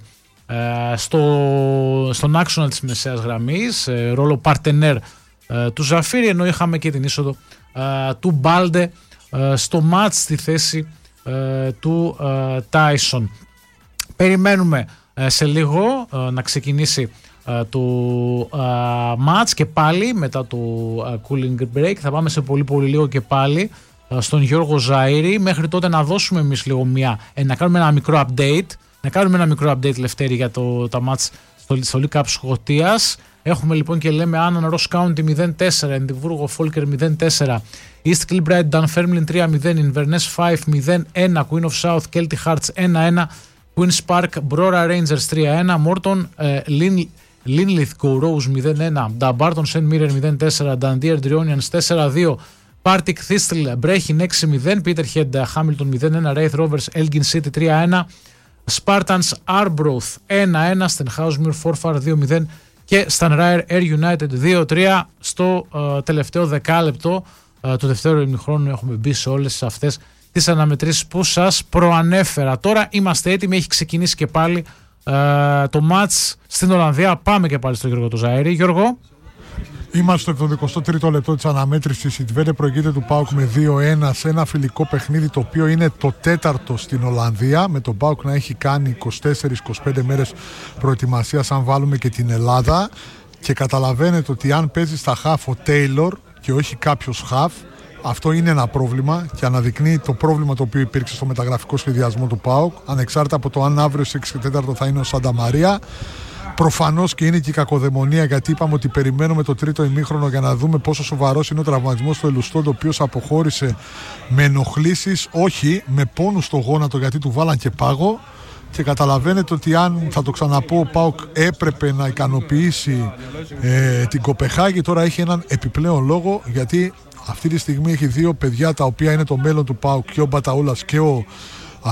ε, στο, στον άξονα της μεσαίας γραμμής, ε, ρόλο παρτενέρ ε, του Ζαφίρη, ενώ είχαμε και την είσοδο ε, του Μπάλντε ε, στο μάτς στη θέση ε, του ε, Τάισον. Περιμένουμε ε, σε λίγο ε, να ξεκινήσει ε, το ε, μάτς και πάλι μετά το ε, cooling break. Θα πάμε σε πολύ πολύ λίγο και πάλι ε, στον Γιώργο Ζαΐρη. Μέχρι τότε να δώσουμε εμείς λίγο μια, ε, να κάνουμε ένα μικρό update να κάνουμε ένα μικρό update Λευτέρη για το, τα μάτς στο, στο League Cup Σκωτίας. Έχουμε λοιπόν και λέμε Άννα Ross County μηδέν τέσσερα, Ενδιβούργο Φόλκερ μηδέν τέσσερα, East Kilbride Dunfermline τρία μηδέν, Inverness πέντε μηδέν ένα, Queen of South Celtic Hearts ένα ένα, Queen's Park Brora Rangers τρία ένα, Morton ε, Lin, Linlithgow Rose μηδέν ένα, Dumbarton St Mirren μηδέν τέσσερα, Dundee Dronians τέσσερα δύο, Partick Thistle Brechin έξι μηδέν, Peterhead Hamilton μηδέν ένα, Wraith Rovers Elgin City τρία ένα, Spartans Arbroath ένα ένα, Stenhousemuir Forfar δύο μηδέν και Stanraer Air United δύο τρία. Στο uh, τελευταίο δεκάλεπτο uh, του δεύτερου ημιχρόνου έχουμε μπει σε όλες αυτές τις αναμετρήσεις που σας προανέφερα. Τώρα είμαστε έτοιμοι, έχει ξεκινήσει και πάλι uh, το μάτς στην Ολλανδία. Πάμε και πάλι στον Γιώργο το Ζαΐρη. Γιώργο. Είμαστε στο εβδομηκοστό τρίτο λεπτό της αναμέτρησης. Η Τβέντε προηγείται του ΠΑΟΚ με δύο ένα σε ένα φιλικό παιχνίδι, το οποίο είναι το τέταρτο στην Ολλανδία, με τον ΠΑΟΚ να έχει κάνει είκοσι τέσσερις είκοσι πέντε μέρες προετοιμασίας, αν βάλουμε και την Ελλάδα. Και καταλαβαίνετε ότι αν παίζει στα χαφ ο Τέιλορ και όχι κάποιος χαφ, αυτό είναι ένα πρόβλημα και αναδεικνύει το πρόβλημα το οποίο υπήρξε στο μεταγραφικό σχεδιασμό του ΠΑΟΚ, ανεξάρτητα από το αν αύριο στις έξι και τέσσερα θα είναι ο Σάντα Μαρία. Προφανώς και είναι και η κακοδαιμονία, γιατί είπαμε ότι περιμένουμε το τρίτο ημίχρονο για να δούμε πόσο σοβαρός είναι ο τραυματισμός του Ελουστόντο, ο οποίος αποχώρησε με ενοχλήσεις, όχι με πόνους στο γόνατο, γιατί του βάλαν και πάγο. Και καταλαβαίνετε ότι, αν θα το ξαναπώ, ο ΠΑΟΚ έπρεπε να ικανοποιήσει ε, την Κοπεχάγη, τώρα έχει έναν επιπλέον λόγο, γιατί αυτή τη στιγμή έχει δύο παιδιά τα οποία είναι το μέλλον του ΠΑΟΚ, και ο Μπαταούλας και ο Α,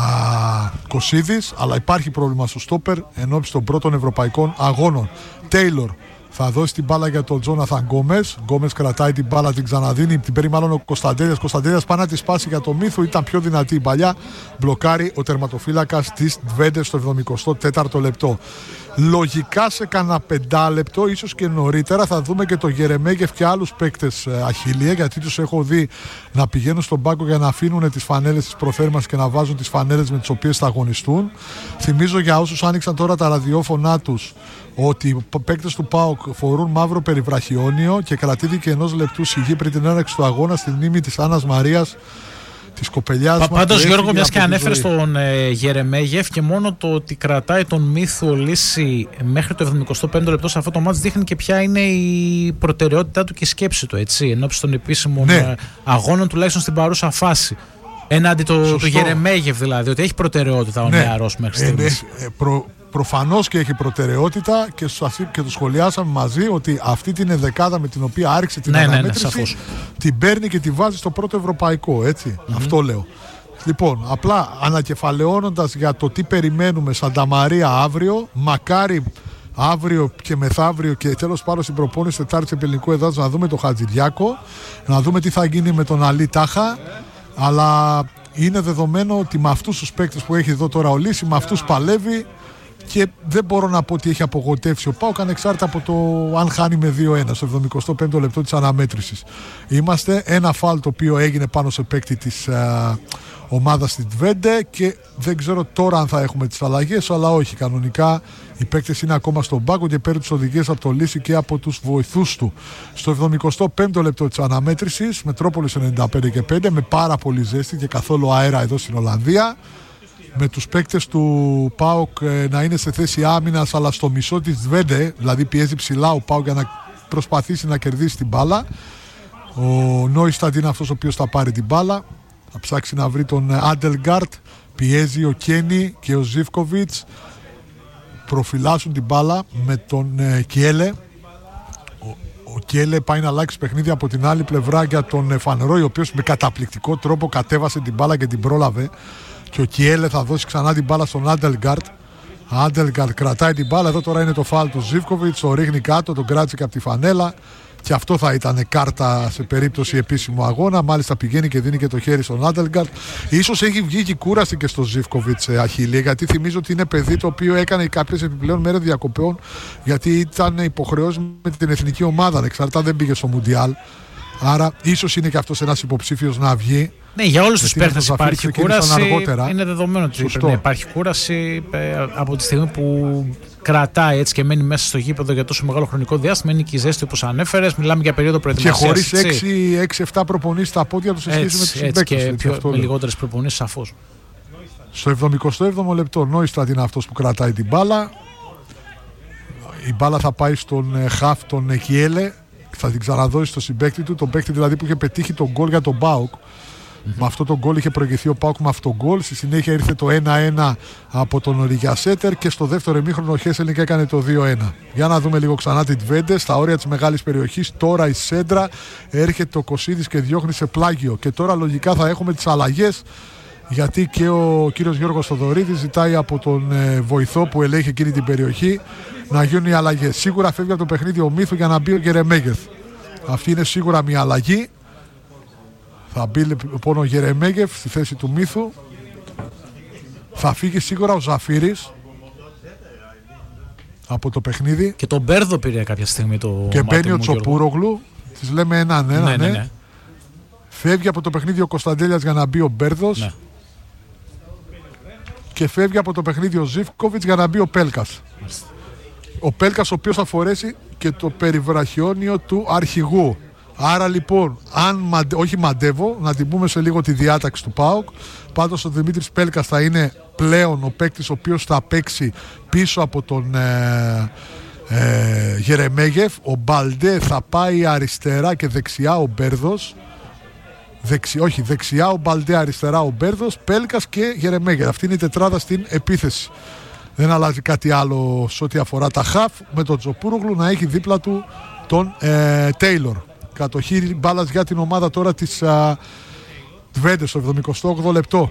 Κωσίδης, αλλά υπάρχει πρόβλημα στο στόπερ ενώπιση των πρώτων ευρωπαϊκών αγώνων. Τέιλορ θα δώσει την μπάλα για τον Τζόναθαν Γκόμες. Γκόμες κρατάει την μπάλα, την ξαναδίνει, την παίρνει μάλλον ο Κωνσταντέλιας. Κωνσταντέλιας πάει να τη σπάσει για το Μίθου, ήταν πιο δυνατή η παλιά. Μπλοκάρει ο τερματοφύλακας της Τβέντε στο εβδομηκοστό τέταρτο λεπτό. Λογικά σε κανένα πεντάλεπτο, ίσως και νωρίτερα, θα δούμε και το Γερεμέγεφ και άλλους παίκτες Αχιλλία, γιατί τους έχω δει να πηγαίνουν στον πάγκο για να αφήνουν τις φανέλες της προθέρμανσης και να βάζουν τις φανέλες με τις οποίες θα αγωνιστούν. Θυμίζω για όσους άνοιξαν τώρα τα ραδιόφωνά τους ότι οι παίκτες του ΠΑΟΚ φορούν μαύρο περιβραχιόνιο και κρατήθηκε ενός λεπτού σιγή πριν την έναρξη του αγώνα στη μνήμη της Άννας Μαρίας, της κοπελιάς μας. Πάντως, Γιώργο, μιας και ανέφερε στον ε, Γερεμέγεφ, και μόνο το ότι κρατάει τον Μύθο λύση μέχρι το εβδομηκοστό πέμπτο λεπτό σε αυτό το μάτς δείχνει και ποια είναι η προτεραιότητά του και η σκέψη του, έτσι, ενώπιση των επίσημων ναι. αγώνων, τουλάχιστον στην παρούσα φάση. Έναντι το, το Γερεμέγεφ, δηλαδή, ότι έχει προτεραιότητα ο ναι. νεαρός μέχρι στιγμής. Ε, ε, προ, προφανώς και έχει προτεραιότητα και, και το σχολιάσαμε μαζί ότι αυτή την δεκάδα με την οποία άρχισε την ναι, αναμέτρηση ναι, ναι, την παίρνει και τη βάζει στο πρώτο ευρωπαϊκό, έτσι. Mm-hmm. Αυτό λέω. Λοιπόν, απλά ανακεφαλαιώνοντας για το τι περιμένουμε Σαντα Μαρία αύριο, μακάρι αύριο και μεθαύριο και τέλος πάντων στην προπόνηση Τετάρτης Ελληνικού Εδάφους να δούμε το Χατζηδιάκο, να δούμε τι θα γίνει με τον Αλή Τάχα, αλλά είναι δεδομένο ότι με αυτούς τους παίκτες που έχει εδώ τώρα ο Λύση, με αυτούς παλεύει και δεν μπορώ να πω ότι έχει απογοητεύσει ο ΠΑΟΚ ανεξάρτητα από το αν χάνει με δύο ένα στο εβδομηκοστό πέμπτο λεπτό της αναμέτρησης. Είμαστε ένα φάουλ το οποίο έγινε πάνω σε παίκτη της α, ομάδας της Τβέντε και δεν ξέρω τώρα αν θα έχουμε τις αλλαγές, αλλά όχι, κανονικά οι παίκτες είναι ακόμα στον πάγκο και παίρνουν τις οδηγίες από το Λύση και από τους βοηθούς του. Στο εβδομηκοστό πέμπτο λεπτό της αναμέτρησης, Μετρόπολης ενενήντα πέντε και πέντε, με πάρα πολύ ζέστη και καθόλου αέρα εδώ στην Ολλανδία, με τους παίκτες του ΠΑΟΚ ε, να είναι σε θέση άμυνας αλλά στο μισό της Τβέντε, δηλαδή πιέζει ψηλά ο ΠΑΟΚ για να προσπαθήσει να κερδίσει την μπάλα. Ο Νόισταντ είναι αυτός ο οποίος θα πάρει την μπάλα, θα ψάξει να βρει τον Άντελγκαρτ, πιέζει ο Κένι και ο Ζίβκοβιτς, προφυλάσσουν την μπάλα με τον ε, Κιέλε. Ο, ο Κιέλε πάει να αλλάξει παιχνίδι από την άλλη πλευρά για τον Φανερόι, ο οποίος με καταπληκτικό τρόπο κατέβασε την μπάλα και την πρόλαβε. Και ο Κιέλε θα δώσει ξανά την μπάλα στον Άντελγκαρτ. Άντελγκαρτ κρατάει την μπάλα. Εδώ τώρα είναι το φάουλ του Ζίβκοβιτς. Το ρίχνει κάτω, τον κράτησε και από τη φανέλα. Και αυτό θα ήταν κάρτα σε περίπτωση επίσημου αγώνα. Μάλιστα πηγαίνει και δίνει και το χέρι στον Άντελγκαρτ. Ίσως έχει βγει και κούραση και στο Ζίβκοβιτς Αχιλλία, γιατί θυμίζω ότι είναι παιδί το οποίο έκανε κάποιες επιπλέον μέρες διακοπών, γιατί ήταν υποχρεώσει με την εθνική ομάδα. Ανεξάρτητα δεν πήγε στο Μουντιάλ. Άρα ίσως είναι και αυτός ένας υποψήφιος να βγει. Ναι, για όλους τους παίκτες υπάρχει κούραση. Αργότερα. Είναι δεδομένο ότι πρέπει να υπάρχει κούραση ε, από τη στιγμή που κρατάει έτσι και μένει μέσα στο γήπεδο για τόσο μεγάλο χρονικό διάστημα. Είναι και η ζέστη όπως ανέφερες. Μιλάμε για περίοδο προετοιμασίας. Και χωρίς έξι εφτά προπονήσεις στα πόδια του σε σχέση έτσι, με τους συμπαίκτες. Και πιο, με λιγότερες προπονήσεις σαφώς. Στο εβδομηκοστό έβδομο λεπτό Νόισταντ είναι αυτός που κρατάει την μπάλα. Η μπάλα θα πάει στον χαφ τον Εκιέλε. Θα την ξαναδώσει στο συμπαίκτη του, τον παίκτη δηλαδή που είχε πετύχει τον γκολ για τον ΠΑΟΚ. Mm-hmm. Με αυτό τον γκολ είχε προηγηθεί ο ΠΑΟΚ με αυτό τον γκολ. Στη συνέχεια ήρθε το ένα ένα από τον Οριγιασέτερ και στο δεύτερο ημίχρονο ο Χέσελινγκ έκανε το δύο ένα. Για να δούμε λίγο ξανά την Τβέντε στα όρια της μεγάλης περιοχής. Τώρα η σέντρα, έρχεται ο Κωσίδης και διώχνει σε πλάγιο. Και τώρα λογικά θα έχουμε τις αλλαγές, γιατί και ο κύριος Γιώργος Θοδωρίδης ζητάει από τον ε, βοηθό που ελέγχει εκείνη την περιοχή να γίνουν οι αλλαγές. Σίγουρα φεύγει από το παιχνίδι ο Μύθου για να μπει ο Γερεμέγεφ. Αυτή είναι σίγουρα μια αλλαγή. Θα μπει λοιπόν ο Γερεμέγεφ στη θέση του Μύθου. Θα φύγει σίγουρα ο Ζαφύρης από το παιχνίδι. Και τον Μπέρδο πήρε κάποια στιγμή το και μπαίνει ο Τσοπούρογλου. Τις λέμε έναν ένα, ναι, ναι, ναι. ναι. Φεύγει από το παιχνίδι ο Κωνσταντέλιας για να μπει ο Μπέρδος. Ναι. Και φεύγει από το παιχνίδι ο Ζίβκοβιτς για να μπει ο Πέλκας. Ο Πέλκας ο οποίος θα φορέσει και το περιβραχιόνιο του αρχηγού. Άρα λοιπόν, αν μαντε... όχι μαντεύω, να την πούμε σε λίγο τη διάταξη του ΠΑΟΚ. Πάντως ο Δημήτρης Πέλκας θα είναι πλέον ο παίκτης ο οποίος θα παίξει πίσω από τον ε, ε, Γερεμέγεφ. Ο Μπαλντέ θα πάει αριστερά και δεξιά ο Μπέρδος. Δεξι... Όχι, δεξιά ο Μπαλντέ, αριστερά ο Μπέρδος, Πέλκας και Γερεμέγεφ. Αυτή είναι η τετράδα στην επίθεση. Δεν αλλάζει κάτι άλλο σε ό,τι αφορά τα χαφ, με τον Τζοπούρουγλου να έχει δίπλα του τον ε, Τέιλορ. Κατοχή μπάλας για την ομάδα τώρα της Τβέντε στο εβδομηκοστό όγδοο λεπτό.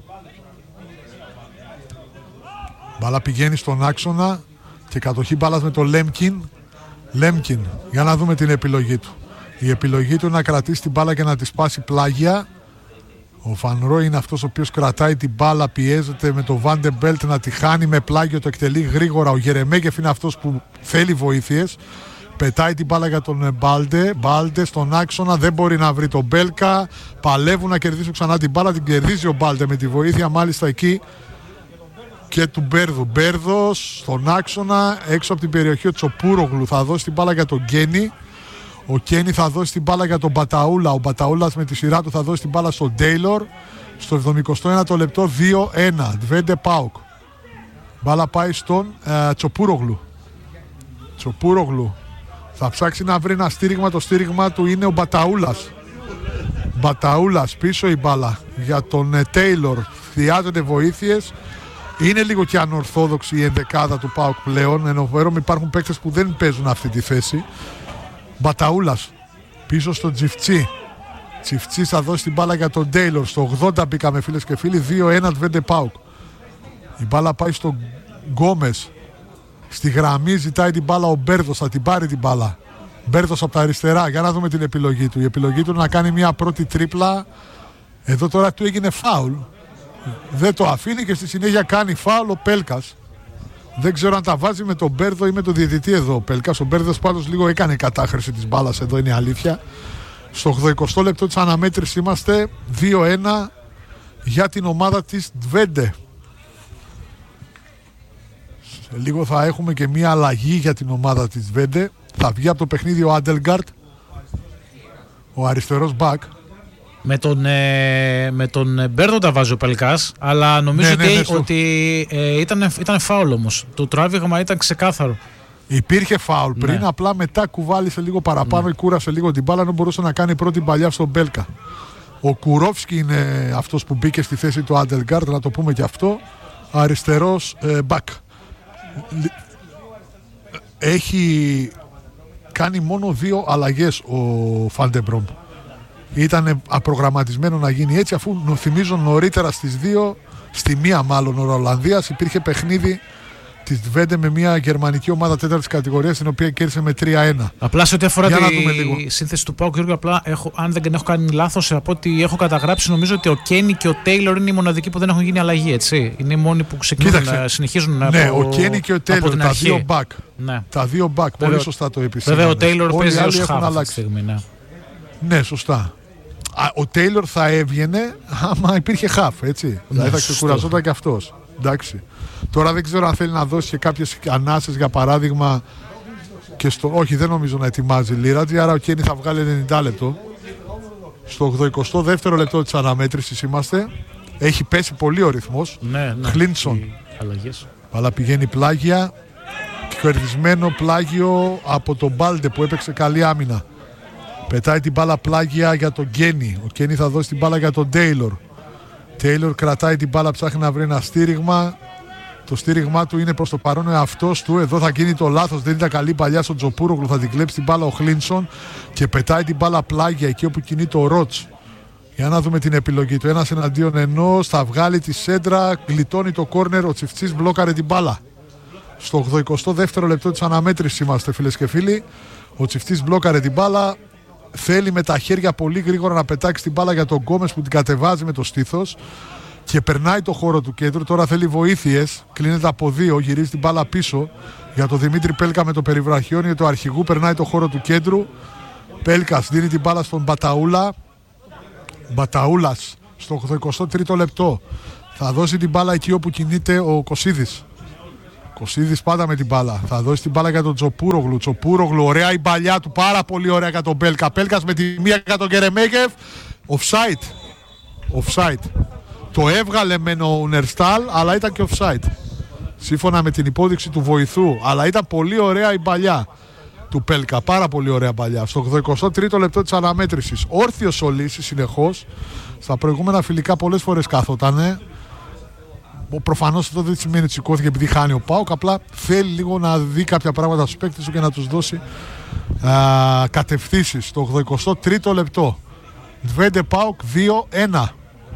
Μπάλα πηγαίνει στον άξονα και κατοχή μπάλας με τον Λέμκιν. Λέμκιν, για να δούμε την επιλογή του. Η επιλογή του είναι να κρατήσει την μπάλα και να τη σπάσει πλάγια. Ο Φανρό είναι αυτός ο οποίος κρατάει την μπάλα, πιέζεται με το Βάντε Μπέλτ να τη χάνει με πλάγιο, το εκτελεί γρήγορα. Ο Γερεμέγεφ είναι αυτός που θέλει βοήθειες. Πετάει την μπάλα για τον Μπάλτε. Μπάλτε στον άξονα, δεν μπορεί να βρει τον Μπέλκα. Παλεύουν να κερδίσουν ξανά την μπάλα. Την κερδίζει ο Μπάλτε με τη βοήθεια μάλιστα εκεί και του Μπέρδου. Μπέρδος στον άξονα, έξω από την περιοχή ο Τσοπούρογλου θα δώσει την μπάλα για τον Γκένι. Ο Κένι θα δώσει την μπάλα για τον Μπαταούλα. Ο Μπαταούλας με τη σειρά του θα δώσει την μπάλα στον Τέιλορ. Στο εβδομηκοστό ένατο λεπτό δύο ένα. Ντβέντε Πάουκ. Μπάλα πάει στον ε, Τσοπούρογλου. Τσοπούρογλου. Θα ψάξει να βρει ένα στήριγμα. Το στήριγμα του είναι ο Μπαταούλας. Μπαταούλας πίσω η μπάλα για τον ε, Τέιλορ. Χρειάζονται βοήθειες. Είναι λίγο και ανορθόδοξη η ενδεκάδα του Πάουκ πλέον. Ενώ υπάρχουν παίκτες που δεν παίζουν αυτή τη θέση. Μπαταούλας πίσω στον Τζιφτσί. Τζιφτσί θα δώσει την μπάλα για τον Τέιλορ. Στο ογδόντα μπήκαμε φίλες και φίλοι. δύο ένα Ντβέντε Πάουκ. Η μπάλα πάει στον Γκόμες. Στη γραμμή ζητάει την μπάλα ο Μπέρδος. Θα την πάρει την μπάλα. Μπέρδος από τα αριστερά. Για να δούμε την επιλογή του. Η επιλογή του είναι να κάνει μια πρώτη τρίπλα. Εδώ τώρα του έγινε φάουλ. Δεν το αφήνει και στη συνέχεια κάνει φάουλ ο Πέλκας. Δεν ξέρω αν τα βάζει με τον Μπέρδο ή με τον διαιτητή εδώ ο Πέλκας. Ο Μπέρδος πάντως λίγο έκανε κατάχρηση της μπάλας, εδώ είναι η αλήθεια. Στο ογδοηκοστό λεπτό της αναμέτρησης είμαστε δύο ένα για την ομάδα της Ντβέντε. Σε λίγο θα έχουμε και μια αλλαγή για την ομάδα της Ντβέντε. Θα βγει από το παιχνίδι ο Άντελγκαρτ, ο αριστερός μπακ. Με τον, ε, με τον Μπέρδο τα βάζει ο Πελκάς, αλλά νομίζω ναι, ότι, ναι, ναι, ότι ε, ήταν, ήταν φάουλ όμως. Το τράβηγμα ήταν ξεκάθαρο. Υπήρχε φάουλ πριν, ναι. Απλά μετά κουβάλισε λίγο παραπάνω, ναι. Κούρασε λίγο την μπάλα, ενώ μπορούσε να κάνει πρώτη παλιά στον Μπέλκα. Ο Κουρόφσκι είναι αυτός που μπήκε στη θέση του Άντελγκάρτ, να το πούμε και αυτό. Αριστερός ε, μπακ. Έχει κάνει μόνο δύο αλλαγές ο Φαντεμπρόμ. Ήταν απρογραμματισμένο να γίνει έτσι, αφού θυμίζω νωρίτερα στις δύο, στη μία μάλλον ο Ολλανδίας, υπήρχε παιχνίδι της Ντβέντε με μια γερμανική ομάδα τέταρτης κατηγορίας, την οποία κέρδισε με τρία ένα. Απλά σε ό,τι αφορά τη σύνθεση του ΠΑΟΚ, Γιώργο, απλά έχω, αν δεν έχω κάνει λάθος, από ό,τι έχω καταγράψει, νομίζω ότι ο Κένι και ο Τέιλορ είναι οι μοναδικοί που δεν έχουν γίνει αλλαγή, έτσι. Είναι οι μόνοι που ξεκινούν, να συνεχίζουν να ναι, από, ο Κένι και ο Τέιλορ, τα αρχή. δύο back. Ναι. Τα δύο back, πολύ βέβαια, σωστά το επισήμανε. Βέβαια, ο Τέιλορ παίζει ως χάφ αυτή τη στιγμή, ναι. Ναι, σωστά. Ο Τέιλορ θα έβγαινε άμα υπήρχε χαφ, έτσι. Ναι, δηλαδή θα ξεκουραζόταν και αυτός. Εντάξει. Τώρα δεν ξέρω αν θέλει να δώσει και κάποιες ανάσες, για παράδειγμα. Και στο... Όχι, δεν νομίζω να ετοιμάζει Λίρατζι, άρα ο Κένι θα βγάλει ενενήντα λεπτό. Στο ογδοηκοστό δεύτερο λεπτό της αναμέτρησης είμαστε. Έχει πέσει πολύ ο ρυθμός. Ναι, ναι. Χλίντσον. Αλλά πηγαίνει πλάγια. Κερδισμένο πλάγιο από τον Μπάλτε που έπαιξε καλή άμυνα. Πετάει την μπάλα πλάγια για τον Γκένι. Ο Γκένι θα δώσει την μπάλα για τον Τέιλορ. Τέιλορ κρατάει την μπάλα, ψάχνει να βρει ένα στήριγμα. Το στήριγμά του είναι προς το παρόν ο εαυτός του. Εδώ θα γίνει το λάθος. Δεν ήταν καλή παλιά στον Τζοπούρογλου. Θα την κλέψει την μπάλα ο Χλίνσον και πετάει την μπάλα πλάγια εκεί όπου κινείται ο Ρότς. Για να δούμε την επιλογή του. Ένας εναντίον ενός. Θα βγάλει τη σέντρα. Γλιτώνει το κόρνερ. Ο Τσιφτσής μπλόκαρε την μπάλα. Στο ογδοηκοστό δεύτερο λεπτό της αναμέτρησης είμαστε, φίλες και φίλοι. Ο Τσιφτσής μπλόκαρε την μπάλα. Θέλει με τα χέρια πολύ γρήγορα να πετάξει την μπάλα για τον Γκόμες που την κατεβάζει με το στήθος και περνάει το χώρο του κέντρου. Τώρα θέλει βοήθειες. Κλείνεται από δύο. Γυρίζει την μπάλα πίσω για τον Δημήτρη Πέλκα με το περιβραχιόνιο του αρχηγού. Περνάει το χώρο του κέντρου. Πέλκας δίνει την μπάλα στον Μπαταούλα. Μπαταούλας στο ογδοηκοστό τρίτο λεπτό. Θα δώσει την μπάλα εκεί όπου κινείται ο Κωσίδης. Κωσίδης πάντα με την μπάλα. Θα δώσει την μπάλα για τον Τσοπούρογλου. Τσοπούρογλου, ωραία η μπαλιά του, πάρα πολύ ωραία για τον Πέλκα. Πέλκας με τη μία για τον Κερεμέγεφ. Offside. Offside. Το έβγαλε με ο Ουνερστάλ, αλλά ήταν και offside. Σύμφωνα με την υπόδειξη του βοηθού. Αλλά ήταν πολύ ωραία η μπαλιά του Πέλκα. Πάρα πολύ ωραία μπαλιά. Στο ογδοηκοστό τρίτο λεπτό της αναμέτρησης. Όρθιος ο Λύσης συνεχώς. Στα προηγούμενα φιλικά πολλές φορές κάθοτανε. Προφανώς αυτό δεν σημαίνει ότι σηκώθηκε επειδή χάνει ο ΠΑΟΚ. Απλά θέλει λίγο να δει κάποια πράγματα στους παίκτες του και να τους δώσει α, κατευθύνσεις. Στο ογδοηκοστό τρίτο λεπτό. Ντβέντε ΠΑΟΚ δύο ένα.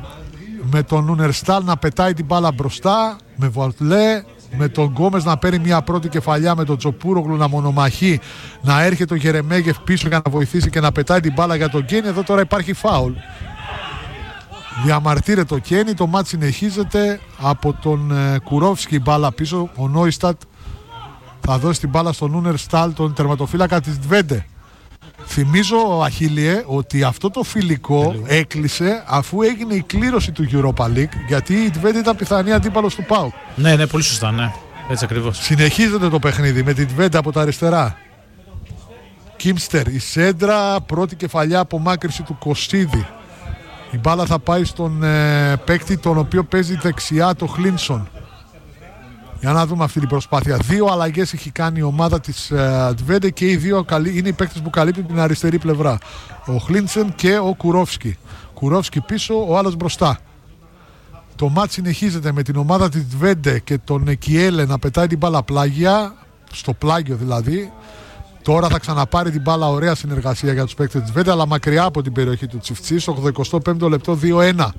Με τον Ουνερστάλ να πετάει την μπάλα μπροστά. Με Βολτλέ. Με τον Γκόμες να παίρνει μια πρώτη κεφαλιά. Με τον Τσοπούρογλου να μονομαχεί. Να έρχεται ο Γερεμέγεφ πίσω για να βοηθήσει και να πετάει την μπάλα για τον Γκένι. Εδώ τώρα υπάρχει φάουλ. Διαμαρτύρεται ο Κένι, το μάτς συνεχίζεται. Από τον ε, Κουρόφσκι μπάλα πίσω. Ο Νόιστατ θα δώσει την μπάλα στον Νούνερ Στάλ, τον τερματοφύλακα της Ντβέντε. Θυμίζω, Αχίλιε, ότι αυτό το φιλικό Τελείω. έκλεισε αφού έγινε η κλήρωση του Europa League, γιατί η Ντβέντε ήταν πιθανή αντίπαλος του ΠΑΟΚ. Ναι, ναι, πολύ σωστά, ναι. Έτσι ακριβώς. Συνεχίζεται το παιχνίδι με την Ντβέντε από τα αριστερά. Κίμστερ, η σέντρα, πρώτη κεφαλιά απομάκρυση του Κωστίδη. Η μπάλα θα πάει στον ε, παίκτη τον οποίο παίζει δεξιά, το Χλίνσον. Για να δούμε αυτή την προσπάθεια. Δύο αλλαγές έχει κάνει η ομάδα της ε, Ντβέντε και οι δύο είναι οι παίκτες που καλύπτουν την αριστερή πλευρά. Ο Χλίνσεν και ο Κουρόφσκι. Κουρόφσκι πίσω, ο άλλος μπροστά. Το μάτς συνεχίζεται με την ομάδα της Ντβέντε και τον Εκιέλε να πετάει την μπάλα πλάγια, στο πλάγιο δηλαδή. Τώρα θα ξαναπάρει την μπάλα, ωραία συνεργασία για τους παίκτες της Ντβέντε, αλλά μακριά από την περιοχή του Τσιφτσί, στο ογδοηκοστό πέμπτο λεπτό δύο ένα.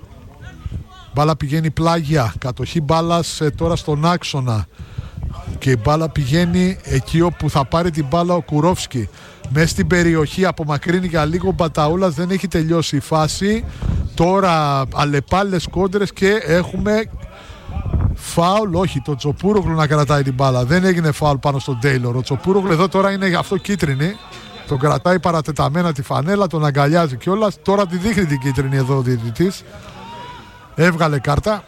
Μπάλα πηγαίνει πλάγια, κατοχή μπάλας ε, τώρα στον άξονα και η μπάλα πηγαίνει εκεί όπου θα πάρει την μπάλα ο Κουρόφσκι. Μέσα στην περιοχή απομακρύνει για λίγο ο Μπαταούλας, δεν έχει τελειώσει η φάση. Τώρα αλλεπάλληλες κόντρες και έχουμε φάουλ, όχι, το Τσοπούρογλου να κρατάει την μπάλα. Δεν έγινε φάουλ πάνω στον Τέιλορ. Ο Τσοπούρογλου εδώ τώρα είναι αυτό κίτρινη. Τον κρατάει παρατεταμένα τη φανέλα, τον αγκαλιάζει κιόλας. Τώρα τη δείχνει την κίτρινη εδώ ο διαιτητής. Έβγαλε κάρτα.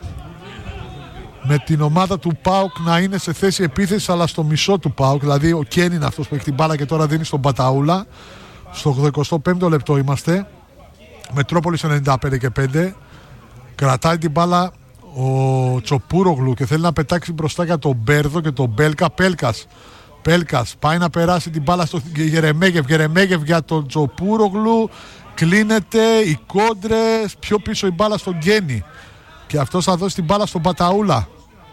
Με την ομάδα του ΠΑΟΚ να είναι σε θέση επίθεσης, αλλά στο μισό του ΠΑΟΚ. Δηλαδή ο Κέν είναι αυτός που έχει την μπάλα και τώρα δίνει στον Μπαταούλα. Στο ογδοηκοστό πέμπτο λεπτό είμαστε. Μετρόπολης ενενήντα πέντε και πέντε. Κρατάει την μπάλα ο Τσοπούρογλου και θέλει να πετάξει μπροστά για τον Μπέρδο και τον Μπέλκα. Πέλκας. Πέλκας πάει να περάσει την μπάλα στο Γερεμέγεφ. Γερεμέγεφ για τον Τσοπούρογλου. Κλείνεται οι κόντρες. Πιο πίσω η μπάλα στον Γκένι. Και αυτός θα δώσει την μπάλα στον Μπαταούλα.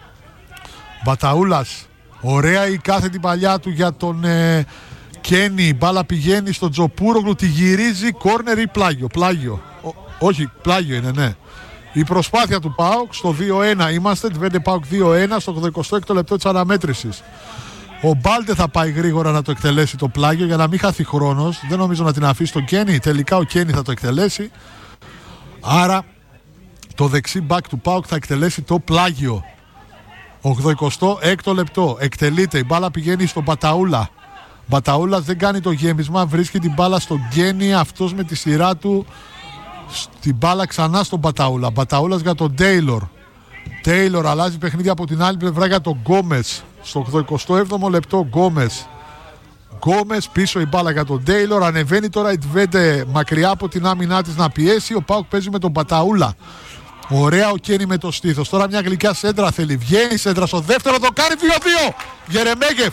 Μπαταούλας. Ωραία η κάθετη παλιά του για τον ε, Κένι. Η μπάλα πηγαίνει στον Τσοπούρογλου. Τη γυρίζει. Κόρνερ ή πλάγιο. Πλάγιο. Ό, όχι, πλάγιο είναι, ναι. Η προσπάθεια του ΠΑΟΚ στο δύο ένα είμαστε. Ντβέντε ΠΑΟΚ δύο ένα στο ογδοηκοστό έκτο λεπτό της αναμέτρησης. Ο Μπάλτε θα πάει γρήγορα να το εκτελέσει το πλάγιο για να μην χάθει χρόνος. Δεν νομίζω να την αφήσει τον Κένι. Τελικά ο Κένι θα το εκτελέσει. Άρα το δεξί μπακ του ΠΑΟΚ θα εκτελέσει το πλάγιο. ογδοηκοστό έκτο λεπτό. Εκτελείται. Η μπάλα πηγαίνει στον Μπαταούλα. Μπαταούλας δεν κάνει το γέμισμα. Βρίσκει την μπάλα στον Κένι. Αυτός με τη σειρά του την μπάλα ξανά στον Μπαταούλα. Μπαταούλας για τον Τέιλορ. Τέιλορ αλλάζει παιχνίδι από την άλλη πλευρά για τον Γκόμες. Στο ογδοηκοστό έβδομο λεπτό Γκόμες. Γκόμες πίσω η μπάλα για τον Τέιλορ. Ανεβαίνει τώρα η Ντβέντε μακριά από την άμυνά της να πιέσει. Ο ΠΑΟΚ παίζει με τον Μπαταούλα. Ωραία ο Κένι με το στήθος. Τώρα μια γλυκιά σέντρα θέλει. Βγαίνει η σέντρα στο δεύτερο. Το κάνει δύο δύο. Γερεμέγεφ.